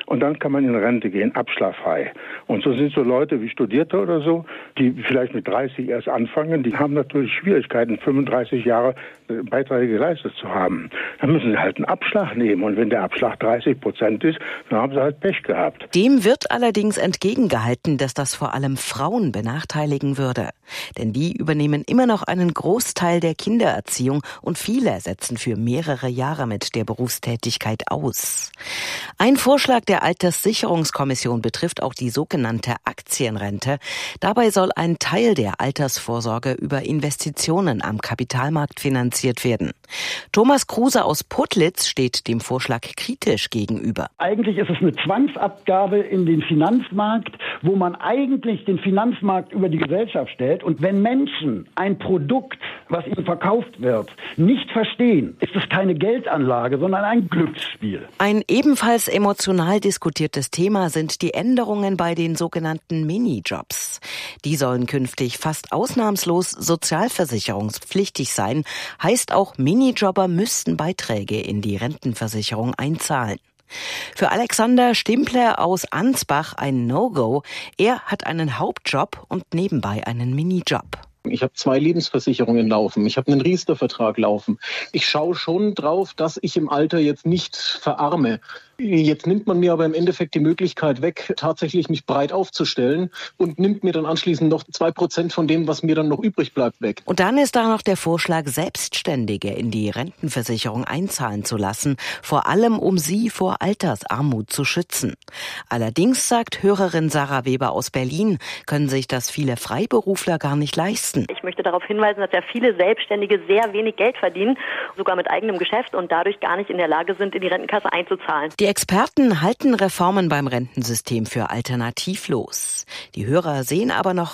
Speaker 1: und dann kann man in Rente gehen, abschlagsfrei. Und so sind so Leute wie Studierte oder so, die vielleicht mit dreißig erst anfangen, die haben natürlich Schwierigkeiten, fünfunddreißig Jahre Beiträge geleistet zu haben. Dann müssen sie halt einen Abschlag nehmen und wenn der Abschlag dreißig Prozent ist, dann haben sie halt Pech gehabt.
Speaker 22: Dem wird allerdings entgegengehalten, dass das vor allem Frauen benachteiligen würde. Denn die übernehmen immer noch einen Großteil der Kindererziehung und viele setzen für mehrere Jahre mit der Berufstätigkeit aus. Ein Vorschlag der Alterssicherungskommission betrifft auch die sogenannte Aktienrente. Dabei soll ein Teil der Altersvorsorge über Investitionen am Kapitalmarkt finanziert werden. Thomas Kruse aus Putlitz steht dem Vorschlag kritisch gegenüber.
Speaker 6: Eigentlich ist es eine Zwangsabgabe in den Finanzmarkt, wo man eigentlich den Finanzmarkt über die Gesellschaft stellt. Und wenn Menschen ein Produkt, was ihnen verkauft wird, nicht verstehen, ist es keine Geldanlage, sondern ein Glücksspiel.
Speaker 22: Ein ebenfalls emotional diskutiertes Thema sind die Änderungen bei den sogenannten Minijobs. Die sollen künftig fast ausnahmslos sozialversicherungspflichtig sein, heißt auch, Minijobber müssten Beiträge in die Rentenversicherung einzahlen. Für Alexander Stimpler aus Ansbach ein No-Go. Er hat einen Hauptjob und nebenbei einen Minijob.
Speaker 7: Ich habe zwei Lebensversicherungen laufen. Ich habe einen Riester-Vertrag laufen. Ich schaue schon drauf, dass ich im Alter jetzt nicht verarme. Jetzt nimmt man mir aber im Endeffekt die Möglichkeit weg, tatsächlich mich breit aufzustellen und nimmt mir dann anschließend noch zwei Prozent von dem, was mir dann noch übrig bleibt, weg.
Speaker 22: Und dann ist da noch der Vorschlag, Selbstständige in die Rentenversicherung einzahlen zu lassen, vor allem um sie vor Altersarmut zu schützen. Allerdings, sagt Hörerin Sarah Weber aus Berlin, können sich das viele Freiberufler gar nicht leisten.
Speaker 12: Ich möchte darauf hinweisen, dass ja viele Selbstständige sehr wenig Geld verdienen, sogar mit eigenem Geschäft und dadurch gar nicht in der Lage sind, in die Rentenkasse einzuzahlen.
Speaker 22: Die Experten halten Reformen beim Rentensystem für alternativlos. Die Hörer sehen aber noch